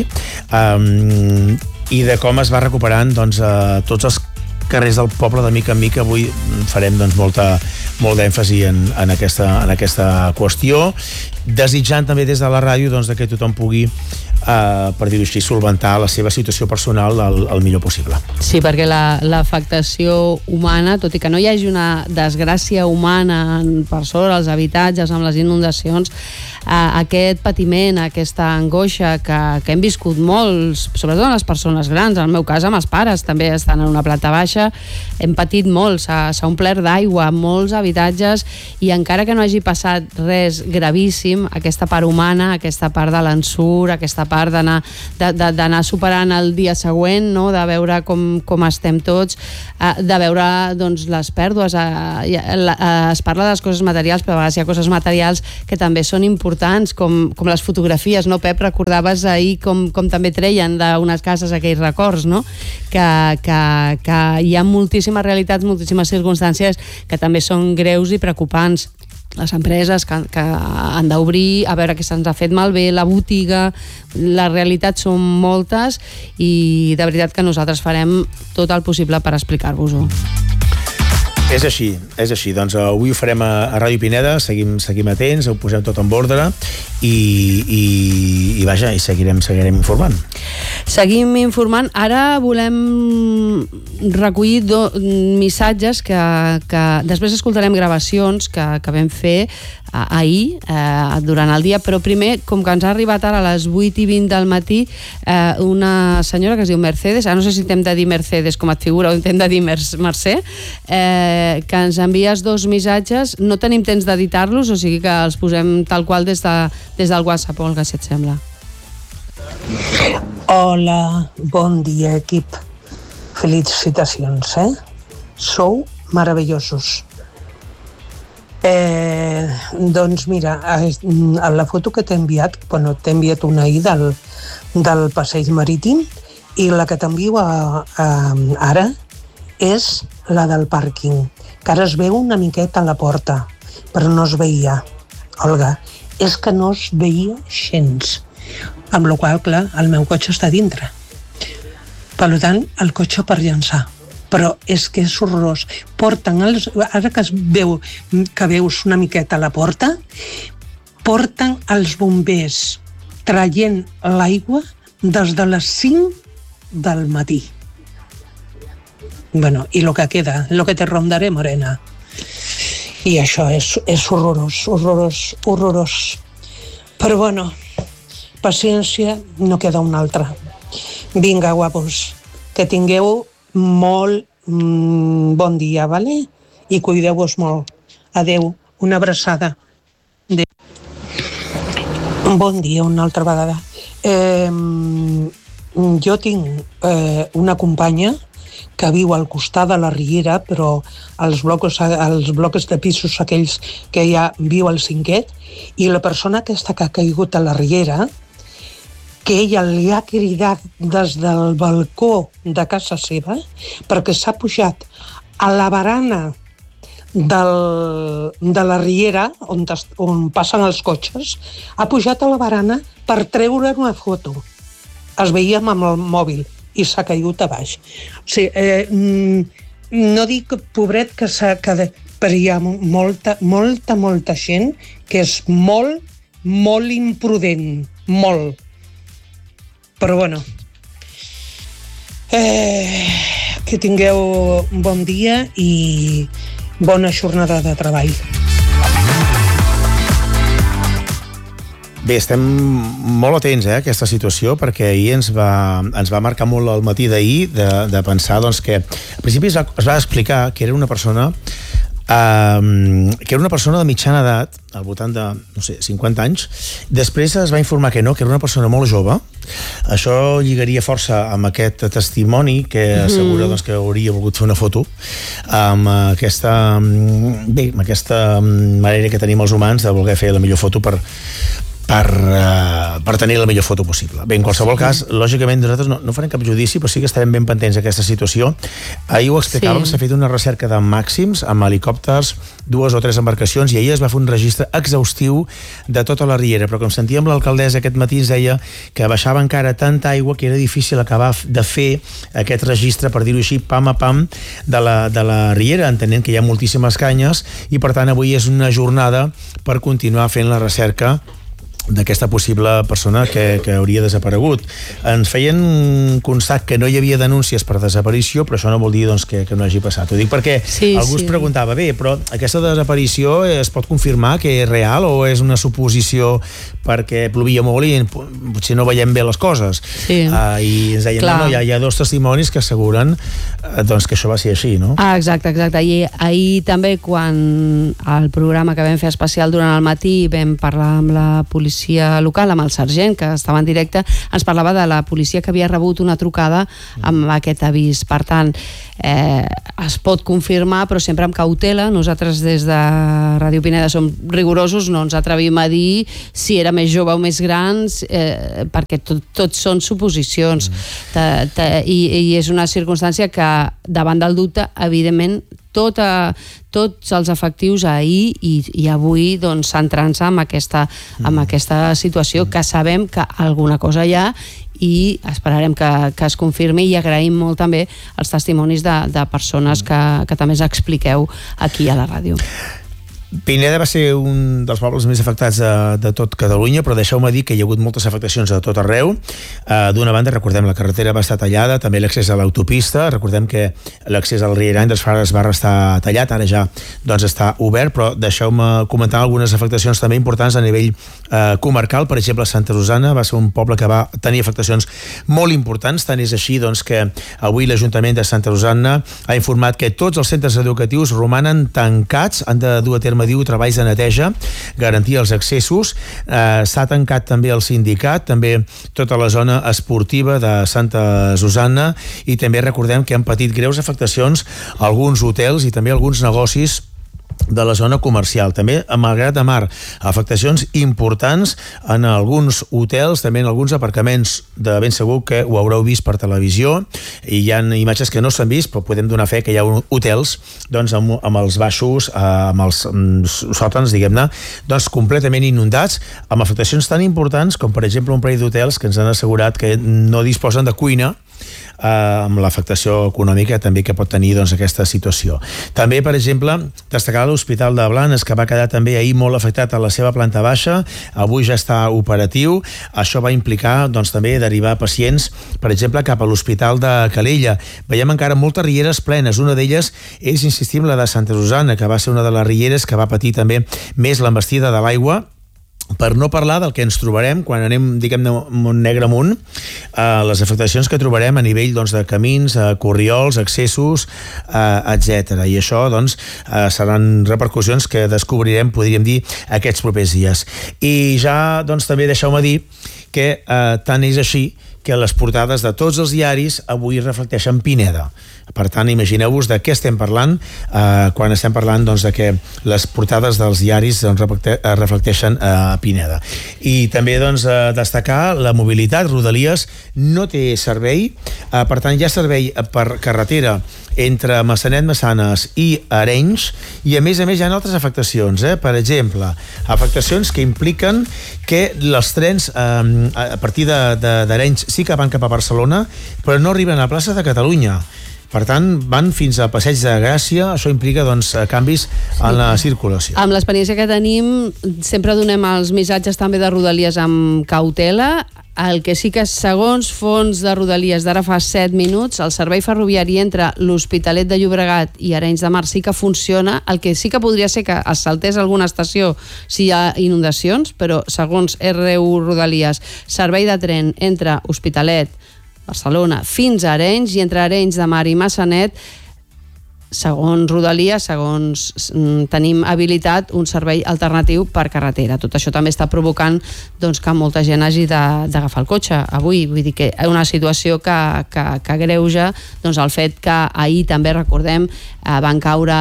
um, i de com es va recuperant doncs, eh, tots els carrers del poble de mica en mica. Avui farem doncs, molta, molt d'èmfasi en, en, aquesta, en aquesta qüestió, desitjant també des de la ràdio doncs, que tothom pugui Uh, per dir-ho així, solventar la seva situació personal el, el millor possible. Sí, perquè l'afectació la, humana, tot i que no hi hagi una desgràcia humana per sobre els habitatges, amb les inundacions, uh, aquest patiment, aquesta angoixa que, que hem viscut molts, sobretot les persones grans, en el meu cas amb els pares, també estan en una planta baixa, hem patit molt, s'ha omplert d'aigua molts habitatges, i encara que no hagi passat res gravíssim, aquesta part humana, aquesta part de l'ensurt, aquesta part d'anar de, de, d'anar superant el dia següent, no? De veure com, com estem tots, eh, de veure doncs, les pèrdues. Eh, eh, es parla de les coses materials, però a vegades hi ha coses materials que també són importants, com, com les fotografies, no, Pep? Recordaves ahir com, com també treien d'unes cases aquells records, no? Que, que, que hi ha moltíssimes realitats, moltíssimes circumstàncies que també són greus i preocupants. Les empreses que, que han d'obrir, a veure què se'ns ha fet malbé, la botiga, les realitats són moltes i de veritat que nosaltres farem tot el possible per explicar-vos-ho. És així, és així. Doncs avui ho farem a, a Ràdio Pineda, seguim, seguim atents, ho posem tot en ordre i, i, i vaja, i seguirem, seguirem informant. Seguim informant. Ara volem recollir do, missatges que, que després escoltarem gravacions que, que vam fer ahir, eh, durant el dia, però primer, com que ens ha arribat ara a les vuit i vint del matí, eh, una senyora que es diu Mercedes, ara no sé si t'hem de dir Mercedes com et figura o t'hem de dir Mercè, eh, que ens envies dos missatges, no tenim temps d'editar-los, o sigui que els posem tal qual des, de, des del WhatsApp, Olga, si et sembla. Hola, bon dia, equip. Felicitacions, eh? Sou meravellosos. Eh, doncs mira, a la foto que t'he enviat, bueno, t'he enviat una ahir del, del passeig marítim i la que t'envio a, a, ara és la del pàrquing, que ara es veu una miqueta a la porta, però no es veia, Olga, és que no es veia gens, amb la qual cosa, clar, el meu cotxe està dintre. Per tant, el cotxe per llançar. Però és que és horrorós. Porten els, ara que es veu que veus una miqueta a la porta, porten els bombers traient l'aigua des de les cinc del matí. Bueno, i el que queda, el que te rondaré, morena. I això és, és horrorós, horrorós, horrorós. Però bueno, paciència, no queda una altra. Vinga, guapos, que tingueu molt mm, bon dia, vale? I cuideu-vos molt. Adeu, una abraçada. Adeu. Bon dia, una altra vegada. Eh, jo tinc eh, una companya que viu al costat de la Riera, però als blocs, als blocs de pisos aquells que ja viu al cinquet, i la persona aquesta que ha caigut a la Riera, que ella li ha cridat des del balcó de casa seva perquè s'ha pujat a la barana del, de la Riera, on, on passen els cotxes, ha pujat a la barana per treure una foto. Es veia amb el mòbil i s'ha caigut a baix. O sigui, eh, no dic, pobret, que s'ha... Que, però hi ha molta, molta, molta gent que és molt, molt imprudent. Molt. Però bueno, eh, que tingueu un bon dia i bona jornada de treball. Bé, estem molt atents eh, a aquesta situació, perquè ahir ens va, ens va marcar molt el matí d'ahir de, de pensar doncs, que al principi es va, es va explicar que era una persona Um, que era una persona de mitjana edat, al voltant de, no sé, cinquanta anys. Després es va informar que no, que era una persona molt jove. Això lligaria força amb aquest testimoni que assegura doncs, que hauria volgut fer una foto amb aquesta, bé, amb aquesta manera que tenim els humans de voler fer la millor foto per Per, uh, per tenir la millor foto possible. Bé, en qualsevol sí. cas, lògicament nosaltres no, no farem cap judici, però sí que estarem ben pendents d'aquesta situació. Ahir ho explicàvem, sí. S'ha fet una recerca de màxims amb helicòpters, dues o tres embarcacions, i ahir es va fer un registre exhaustiu de tota la Riera, però com sentíem l'alcaldessa aquest matí ens deia que baixava encara tanta aigua que era difícil acabar de fer aquest registre, per dir-ho així, pam a pam de la, de la Riera, entenent que hi ha moltíssimes canyes, i per tant avui és una jornada per continuar fent la recerca d'aquesta possible persona que, que hauria desaparegut. Ens feien constar que no hi havia denúncies per desaparició, però això no vol dir doncs, que, que no hagi passat. Ho dic perquè sí, algú sí. es preguntava, bé, però aquesta desaparició es pot confirmar que és real o és una suposició perquè plovia molt i potser no veiem bé les coses? Sí. Uh, I ens deien, no, no, hi ha, hi ha dos testimonis que asseguren uh, doncs, que això va ser així, no? Ah, exacte, exacte. I ahir també, quan el programa que vam fer especial durant el matí vam parlar amb la policia policia local, amb el sergent que estava en directe, ens parlava de la policia que havia rebut una trucada amb aquest avís. Per tant, eh, es pot confirmar, però sempre amb cautela. Nosaltres des de Ràdio Pineda som rigorosos, no ens atrevim a dir si era més jove o més grans, eh, perquè tot, tot són suposicions. Mm. Ta, ta, i, I és una circumstància que, davant del dubte, evidentment, tota, tots els efectius ahir i, i avui doncs, centrant-se en aquesta, mm. en aquesta situació, que sabem que alguna cosa hi ha, i esperarem que, que es confirmi, i agraïm molt també els testimonis de, de persones que, que també ens expliqueu aquí a la ràdio. Pineda va ser un dels pobles més afectats de, de tot Catalunya, però deixeu-me dir que hi ha hagut moltes afectacions a tot arreu. Uh, D'una banda, recordem, la carretera va estar tallada, també l'accés a l'autopista. Recordem que l'accés al Rierany dels Frares va restar tallat, ara ja doncs, està obert, però deixeu-me comentar algunes afectacions també importants a nivell uh, comarcal. Per exemple, Santa Susanna va ser un poble que va tenir afectacions molt importants, tant és així doncs, que avui l'Ajuntament de Santa Susanna ha informat que tots els centres educatius romanen tancats, han de dur a terme diu treballs de neteja, garantir els accessos. Eh, s'ha tancat també el sindicat, també tota la zona esportiva de Santa Susanna, i també recordem que han patit greus afectacions alguns hotels i també alguns negocis de la zona comercial. També a Malgrat de Mar, afectacions importants en alguns hotels, també en alguns aparcaments. De ben segur que ho haureu vist per televisió, i hi ha imatges que no s'han vist, però podem donar fe que hi ha hotels doncs, amb, amb els baixos, amb els sòtans, diguem-ne, doncs, completament inundats, amb afectacions tan importants com, per exemple, un parell d'hotels que ens han assegurat que no disposen de cuina, eh, amb l'afectació econòmica també que pot tenir doncs, aquesta situació. També, per exemple, destacar l'Hospital de Blanes, que va quedar també ahir molt afectat a la seva planta baixa, avui ja està operatiu. Això va implicar doncs, també derivar pacients, per exemple, cap a l'Hospital de Calella. Veiem encara moltes rieres plenes, una d'elles és, insistim, la de Santa Susanna, que va ser una de les rieres que va patir també més l'embestida de l'aigua. Per no parlar del que ens trobarem quan anem, diguem-ne, Montnegre amunt, eh, les afectacions que trobarem a nivell doncs, de camins, eh, corriols, accessos, eh, etcètera. I això doncs, eh, seran repercussions que descobrirem, podríem dir, aquests propers dies. I ja doncs, també deixeu-me dir que eh, tant és així que les portades de tots els diaris avui reflecteixen Pineda. Per tant, imagineu-vos de què estem parlant eh, quan estem parlant doncs, de que les portades dels diaris doncs, reflecteixen eh, Pineda. I també doncs, eh, destacar la mobilitat. Rodalies no té servei, eh, per tant hi ha servei per carretera entre Massanet-Massanes i Arenys, i a més a més hi ha altres afectacions, eh? Per exemple, afectacions que impliquen que els trens eh, a partir d'Arenys sí que van cap a Barcelona, però no arriben a la plaça de Catalunya. Per tant, van fins a Passeig de Gràcia. Això implica doncs, canvis sí. en la circulació. Amb l'experiència que tenim, sempre donem els missatges també de Rodalies amb cautela. El que sí que, segons fons de Rodalies d'ara fa set minuts, el servei ferroviari entre l'Hospitalet de Llobregat i Arenys de Mar sí que funciona. El que sí que podria ser que es saltés alguna estació si hi ha inundacions, però segons R u Rodalies, servei de tren entre Hospitalet, Barcelona, fins a Arenys, i entre Arenys de Mar i Massanet, segons Rodalies, segons tenim habilitat, un servei alternatiu per carretera. Tot això també està provocant doncs, que molta gent hagi d'agafar el cotxe avui. Vull dir que una situació que, que, que greuja doncs, el fet que ahir també, recordem, eh, van caure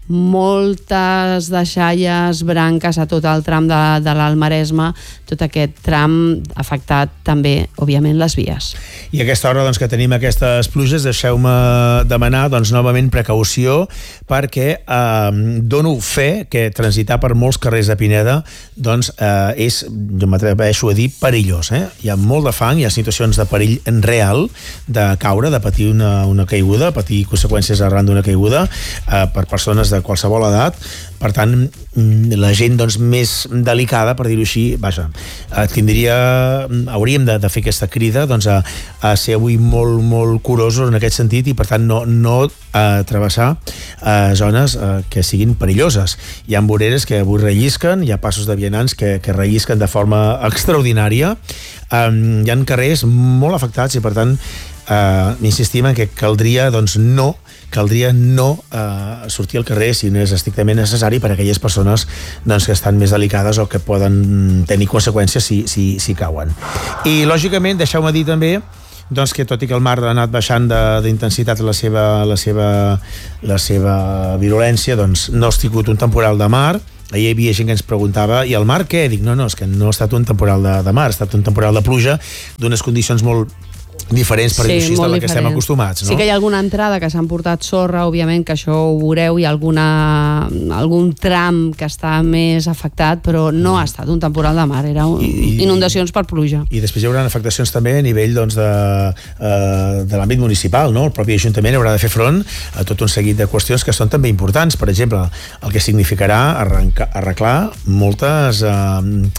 moltes deixalles, branques a tot el tram de, de l'Alt-Maresme, tot aquest tram afectat també, òbviament, les vies. I a aquesta hora doncs, que tenim aquestes pluges, deixeu-me demanar doncs, novament precaució, perquè eh, dono fe que transitar per molts carrers de Pineda doncs, eh, és, jo m'atreveixo a dir, perillós. Eh? Hi ha molt de fang, hi ha situacions de perill real, de caure, de patir una, una caiguda, patir conseqüències arran d'una caiguda, eh, per persones de de qualsevol edat. Per tant, la gent doncs, més delicada, per dir-ho així, vaja, tindria, hauríem de, de fer aquesta crida doncs, a, a ser avui molt, molt curosos en aquest sentit, i per tant no, no a travessar a zones a, que siguin perilloses. Hi ha voreres que avui rellisquen, hi ha passos de vianants que, que rellisquen de forma extraordinària, um, hi ha carrers molt afectats i per tant uh, insistim en que caldria doncs, no caldria no eh, sortir al carrer si no és estrictament necessari per a aquelles persones doncs, que estan més delicades o que poden tenir conseqüències si, si, si cauen. I, lògicament, deixeu-me dir també doncs que tot i que el mar ha anat baixant d'intensitat la seva, la seva, la seva virulència, doncs no ha sigut un temporal de mar. Ahir hi havia gent que ens preguntava, i el mar què? Dic, no, no, és que no ha estat un temporal de, de mar, ha estat un temporal de pluja d'unes condicions molt diferents per sí, dir-ho així de la que estem acostumats, no? Sí que hi ha alguna entrada que s'han portat sorra, òbviament, que això ho veureu, hi ha alguna, algun tram que està més afectat, però no ha estat un temporal de mar, era un, I, inundacions per pluja. I després hi haurà afectacions també a nivell doncs, de, uh, de l'àmbit municipal, no? El propi Ajuntament haurà de fer front a tot un seguit de qüestions que són també importants, per exemple, el que significarà arrencar, arreglar moltes... Uh,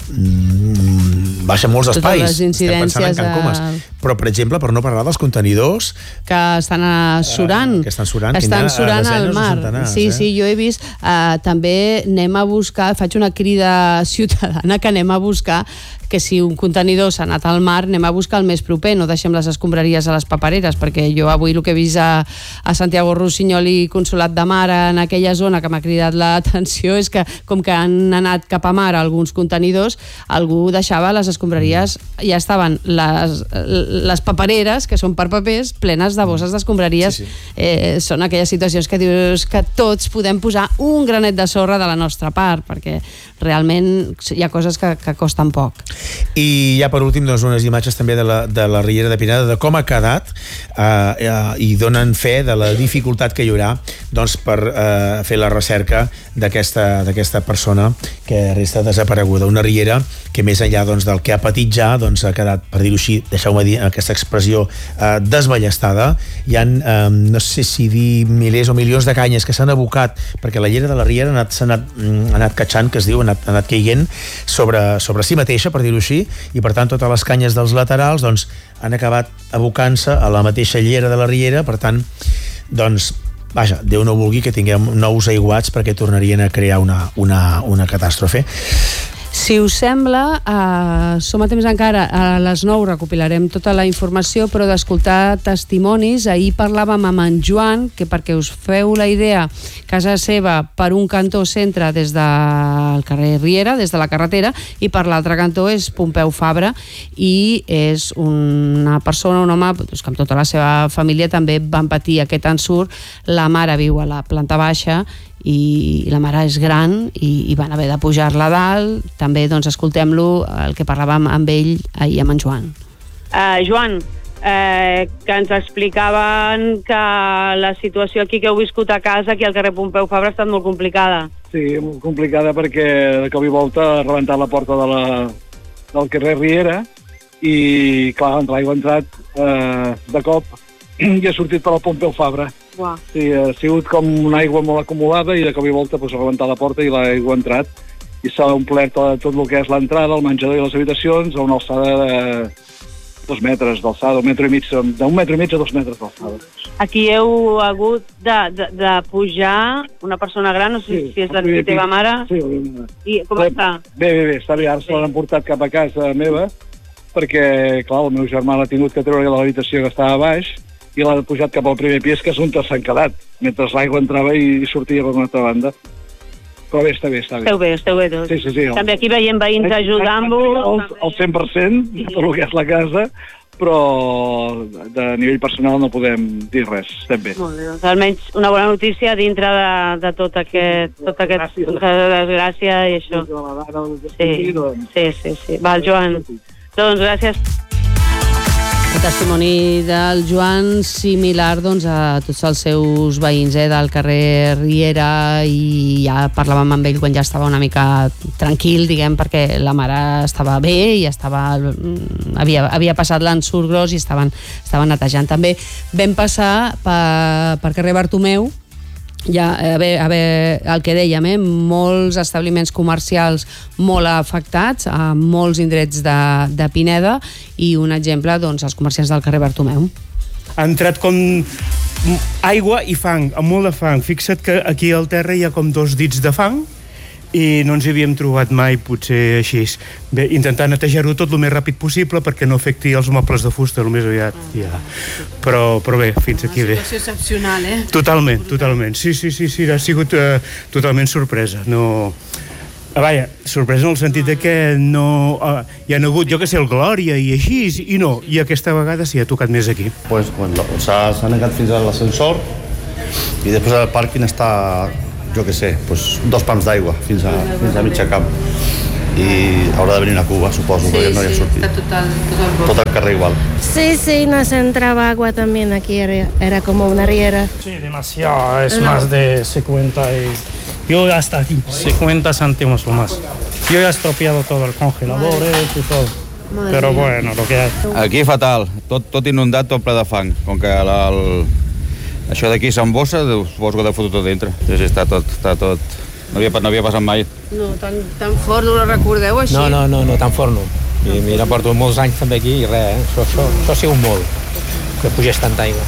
baixa molts espais. Totes les incidències en Comas. Però, per exemple, per no parlar dels contenidors que estan surant, uh, que estan surant, estan que surant al mar. Sí, eh? sí, jo he vist uh, també anem a buscar, faig una crida ciutadana que anem a buscar que si un contenidor s'ha anat al mar anem a buscar el més proper, no deixem les escombraries a les papereres, perquè jo avui el que he vist a, a Santiago Rossinyol i Consolat de Mar en aquella zona que m'ha cridat l'atenció és que com que han anat cap a mar alguns contenidors, algú deixava les escombraries, ja estaven les, les papereres, que són per papers, plenes de bosses d'escombraries. Sí, sí. Eh, són aquelles situacions que dius que tots podem posar un granet de sorra de la nostra part, perquè realment hi ha coses que, que costen poc. I ja per últim, doncs, unes imatges també de la, de la Riera de Pineda, de com ha quedat, eh, eh, i donen fe de la dificultat que hi haurà doncs, per eh, fer la recerca d'aquesta persona que resta desapareguda. Una riera que més enllà doncs, del que ha patit ja doncs, ha quedat, per dir-ho així, deixeu-me dir aquesta expressió, eh, desballestada. Hi ha, eh, no sé si dir milers o milions de canyes que s'han abocat, perquè la llera de la riera ha anat, s'ha anat, ha anat catxant, que es diu, ha anat, ha anat caient sobre, sobre si mateixa, per dir-ho així, i per tant totes les canyes dels laterals doncs, han acabat abocant-se a la mateixa llera de la riera, per tant, doncs, vaja, Déu no vulgui que tinguem nous aiguats perquè tornarien a crear una, una, una catàstrofe. Si us sembla, eh, som a temps encara, a les nou recopilarem tota la informació, però d'escoltar testimonis. Ahir parlàvem amb en Joan, que perquè us feu la idea, casa seva per un cantó centre des del carrer Riera, des de la carretera, i per l'altre cantó és Pompeu Fabra, i és una persona, un home, doncs, que amb tota la seva família també van patir aquest ensurt. La mare viu a la planta baixa i la mare és gran i, i van haver de pujar-la a dalt. També doncs, escoltem-lo, el que parlàvem amb ell ahir amb en Joan. Uh, Joan, eh, que ens explicaven que la situació aquí que heu viscut a casa, aquí al carrer Pompeu Fabra, ha estat molt complicada. Sí, molt complicada perquè de cop i volta ha rebentat la porta de la, del carrer Riera i, clar, l'aigua ha entrat eh, de cop i ha sortit per al Pompeu Fabra. Uau. Sí, ha sigut com una aigua molt acumulada i de cop i volta pues, ha rebentat la porta i l'aigua ha entrat i s'ha omplert tot el que és l'entrada, el menjador i les habitacions a una alçada de dos metres d'alçada, un metre i mig, d'un metre i mig a dos metres d'alçada. Aquí heu hagut de, de, de pujar una persona gran, no sé sí, si és la teva mare. Sí, i com bé, està? Bé, bé, bé, està bé, ara sí. Se l'han portat cap a casa meva perquè, clar, el meu germà l'ha tingut que treure de l'habitació que estava a baix i l'ha pujat cap al primer pis, que és on s'han quedat, mentre l'aigua entrava i sortia per una altra banda. Però bé, està bé, està bé. Esteu bé, esteu bé tots. Sí, sí, sí. També aquí veiem veïns ajudant-vos. El cent per cent de tot el que és la casa, però de nivell personal no podem dir res, estem bé. Molt bé, doncs almenys una bona notícia dintre de, de tot aquest, tot aquest desgràcia i això. Sí, sí, sí, sí. Val, Joan. Doncs gràcies. El testimoni del Joan similar doncs, a tots els seus veïns eh, del carrer Riera, i ja parlàvem amb ell quan ja estava una mica tranquil, diguem, perquè la mare estava bé i estava, havia, havia passat l'ensurt gros i estaven, estaven netejant. També vam passar per, per carrer Bartomeu. Ja, a veure, a veure, el que dèiem, eh? Molts establiments comercials molt afectats, a molts indrets de, de Pineda, i un exemple, doncs, els comerciants del carrer Bartomeu. Ha entrat com aigua i fang, amb molt de fang. Fixa't que aquí al terra hi ha com dos dits de fang i no ens hi havíem trobat mai, potser així. Bé, intentar netejar-ho tot el més ràpid possible perquè no afecti els mobles de fusta el més aviat. Ja. Però, però bé, fins aquí bé. Una situació excepcional, eh? Totalment, totalment. Sí, sí, sí, sí ha sigut uh, totalment sorpresa. No... Ah, vaja, sorpresa en el sentit de que no... Uh, hi ha hagut, jo que sé, el Glòria i així, i no, i aquesta vegada sí ha tocat més aquí. Pues, bueno, s'ha negat fins a l'ascensor i després el pàrquing està, jo que sé, pues, dos pams d'aigua fins a, fins a mitja camp. I haurà de venir una cuba, suposo, sí, perquè no hi ha sortit. Sí, sí, está total, total tot el carrer igual. Sí, sí, nos entraba agua también aquí, era, era como una riera. Sí, demasiado, es no. más de cincuenta y... Yo hasta aquí, cincuenta céntimos o más. Yo ya he estropeado todo el congelador y todo. Madre Pero mía. Bueno, lo que hay. Aquí fatal, tot, tot inundat, tot ple de fang. Com que la, el, això d'aquí s'embossa, suposo que deu fotre tot dintre. Sí, sí, està tot, està tot... No havia, no havia passat mai. No, tan, tan fort no ho recordeu així? No, no, no, no tan fort no. I mira, porto molts anys també aquí i res, eh? Això, això, això ha sigut molt, que pugés tanta aigua.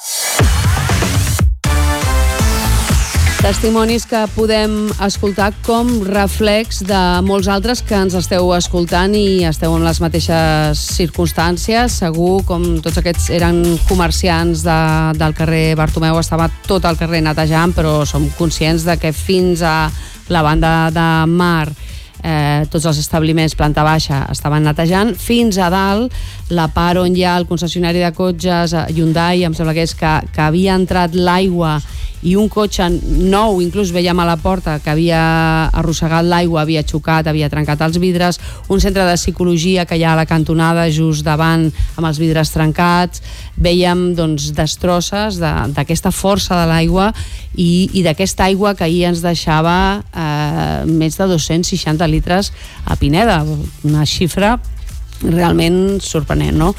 Testimonis que podem escoltar com reflex de molts altres que ens esteu escoltant i esteu en les mateixes circumstàncies. Segur, com tots aquests eren comerciants de, del carrer Bartomeu, estava tot el carrer netejant, però som conscients de que fins a la banda de mar Eh, tots els establiments planta baixa estaven netejant, fins a dalt la part on hi ha el concessionari de cotxes Hyundai, em sembla que és que, que havia entrat l'aigua i un cotxe nou, inclús veiem a la porta que havia arrossegat l'aigua, havia xocat, havia trencat els vidres, un centre de psicologia que hi ha a la cantonada just davant amb els vidres trencats. Veiem doncs destrosses d'aquesta força de l'aigua i, i d'aquesta aigua que ahir ens deixava eh, més de dos-cents seixanta litres a Pineda, una xifra realment sorprenent, no?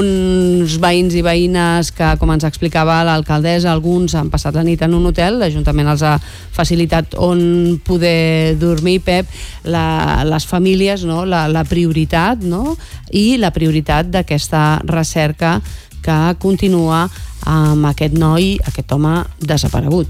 Uns veïns i veïnes que, com ens explicava l'alcaldessa, alguns han passat la nit en un hotel, l'Ajuntament els ha facilitat on poder dormir, Pep, la, les famílies, no? la, la prioritat, no? I la prioritat d'aquesta recerca que continua amb aquest noi, aquest home desaparegut.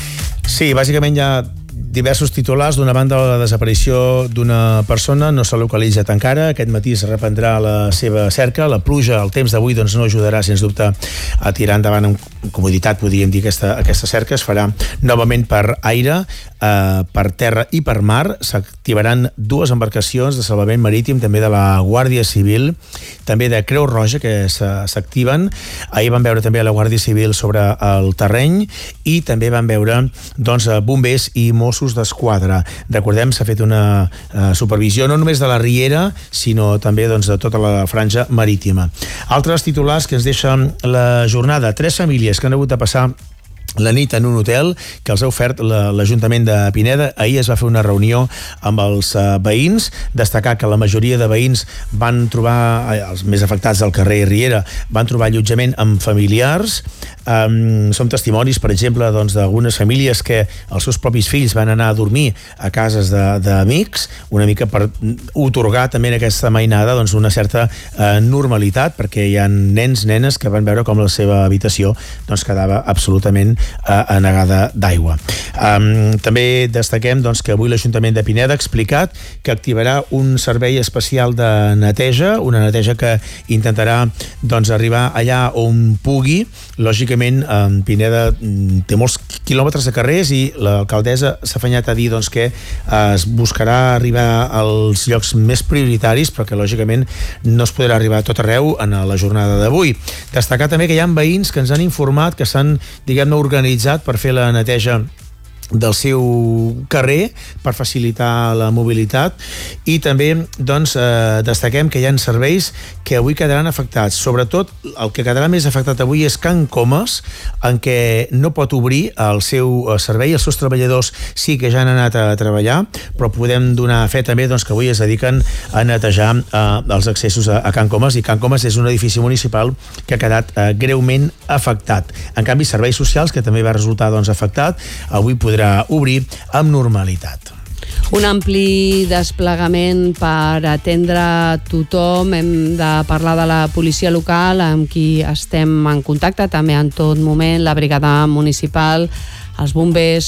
Sí, bàsicament hi ha diversos titulars. D'una banda, la desaparició d'una persona no s'ha localitzat encara. Aquest matí es reprendrà la seva cerca. La pluja, el temps d'avui, doncs no ajudarà, sens dubte, a tirar endavant amb comoditat, podríem dir, aquesta, aquesta cerca. Es farà novament per aire, eh, per terra i per mar. S'activaran dues embarcacions de salvament marítim, també de la Guàrdia Civil, també de Creu Roja, que s'activen. Ahir van veure també la Guàrdia Civil sobre el terreny i també van veure doncs, bombers i Mossos d'Esquadra. Recordem, s'ha fet una eh, supervisió no només de la riera, sinó també doncs, de tota la franja marítima. Altres titulars que ens deixen la jornada. Tres famílies que han hagut de passar la nit en un hotel que els ha ofert l'Ajuntament de Pineda. Ahir es va fer una reunió amb els uh, veïns, destacar que la majoria de veïns van trobar, els més afectats del carrer Riera, van trobar allotjament amb familiars. Um, som testimonis, per exemple, doncs, d'algunes famílies que els seus propis fills van anar a dormir a cases d'amics, una mica per otorgar també en aquesta mainada doncs, una certa uh, normalitat, perquè hi ha nens, nenes que van veure com la seva habitació doncs, quedava absolutament anegada d'aigua. Um, també destaquem doncs, que avui l'Ajuntament de Pineda ha explicat que activarà un servei especial de neteja, una neteja que intentarà doncs, arribar allà on pugui. Lògicament, um, Pineda um, té molts quilòmetres de carrers i l'alcaldessa s'ha afanyat a dir doncs, que uh, es buscarà arribar als llocs més prioritaris, perquè lògicament no es podrà arribar a tot arreu en la jornada d'avui. Destacar també que hi ha veïns que ens han informat que s'han, diguem-ne, organitzat per fer la neteja del seu carrer per facilitar la mobilitat i també doncs, eh, destaquem que hi ha serveis que avui quedaran afectats. Sobretot el que quedarà més afectat avui és Can Comas, en què no pot obrir el seu servei. Els seus treballadors sí que ja han anat a treballar, però podem donar fe també doncs, que avui es dediquen a netejar eh, els accessos a, a Can Comas, i Can Comas és un edifici municipal que ha quedat eh, greument afectat. En canvi, serveis socials, que també va resultar doncs, afectat, avui podrà obrir amb normalitat. Un ampli desplegament per atendre tothom. Hem de parlar de la policia local, amb qui estem en contacte també en tot moment, la brigada municipal, els bombers,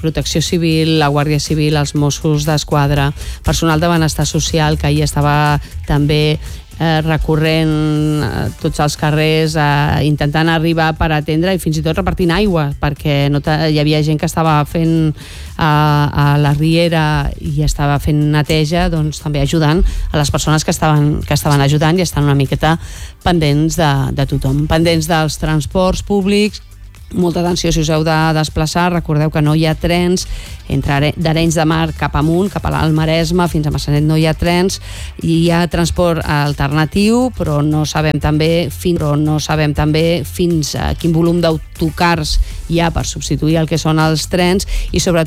Protecció Civil, la Guàrdia Civil, els Mossos d'Esquadra, personal de benestar social que ahir estava també eh, recorrent eh, tots els carrers, eh, intentant arribar per atendre i fins i tot repartint aigua, perquè no hi havia gent que estava fent eh, a la riera i estava fent neteja, doncs també ajudant a les persones que estaven, que estaven ajudant i estan una miqueta pendents de, de tothom, pendents dels transports públics. Molta atenció si us heu de desplaçar, recordeu que no hi ha trens entre d'Arenys de Mar cap amunt, cap a l'Alt Maresme, fins a Massanet no hi ha trens, i hi ha transport alternatiu, però no sabem també fins, però no sabem també fins a quin volum d'autocars hi ha per substituir el que són els trens, i sobretot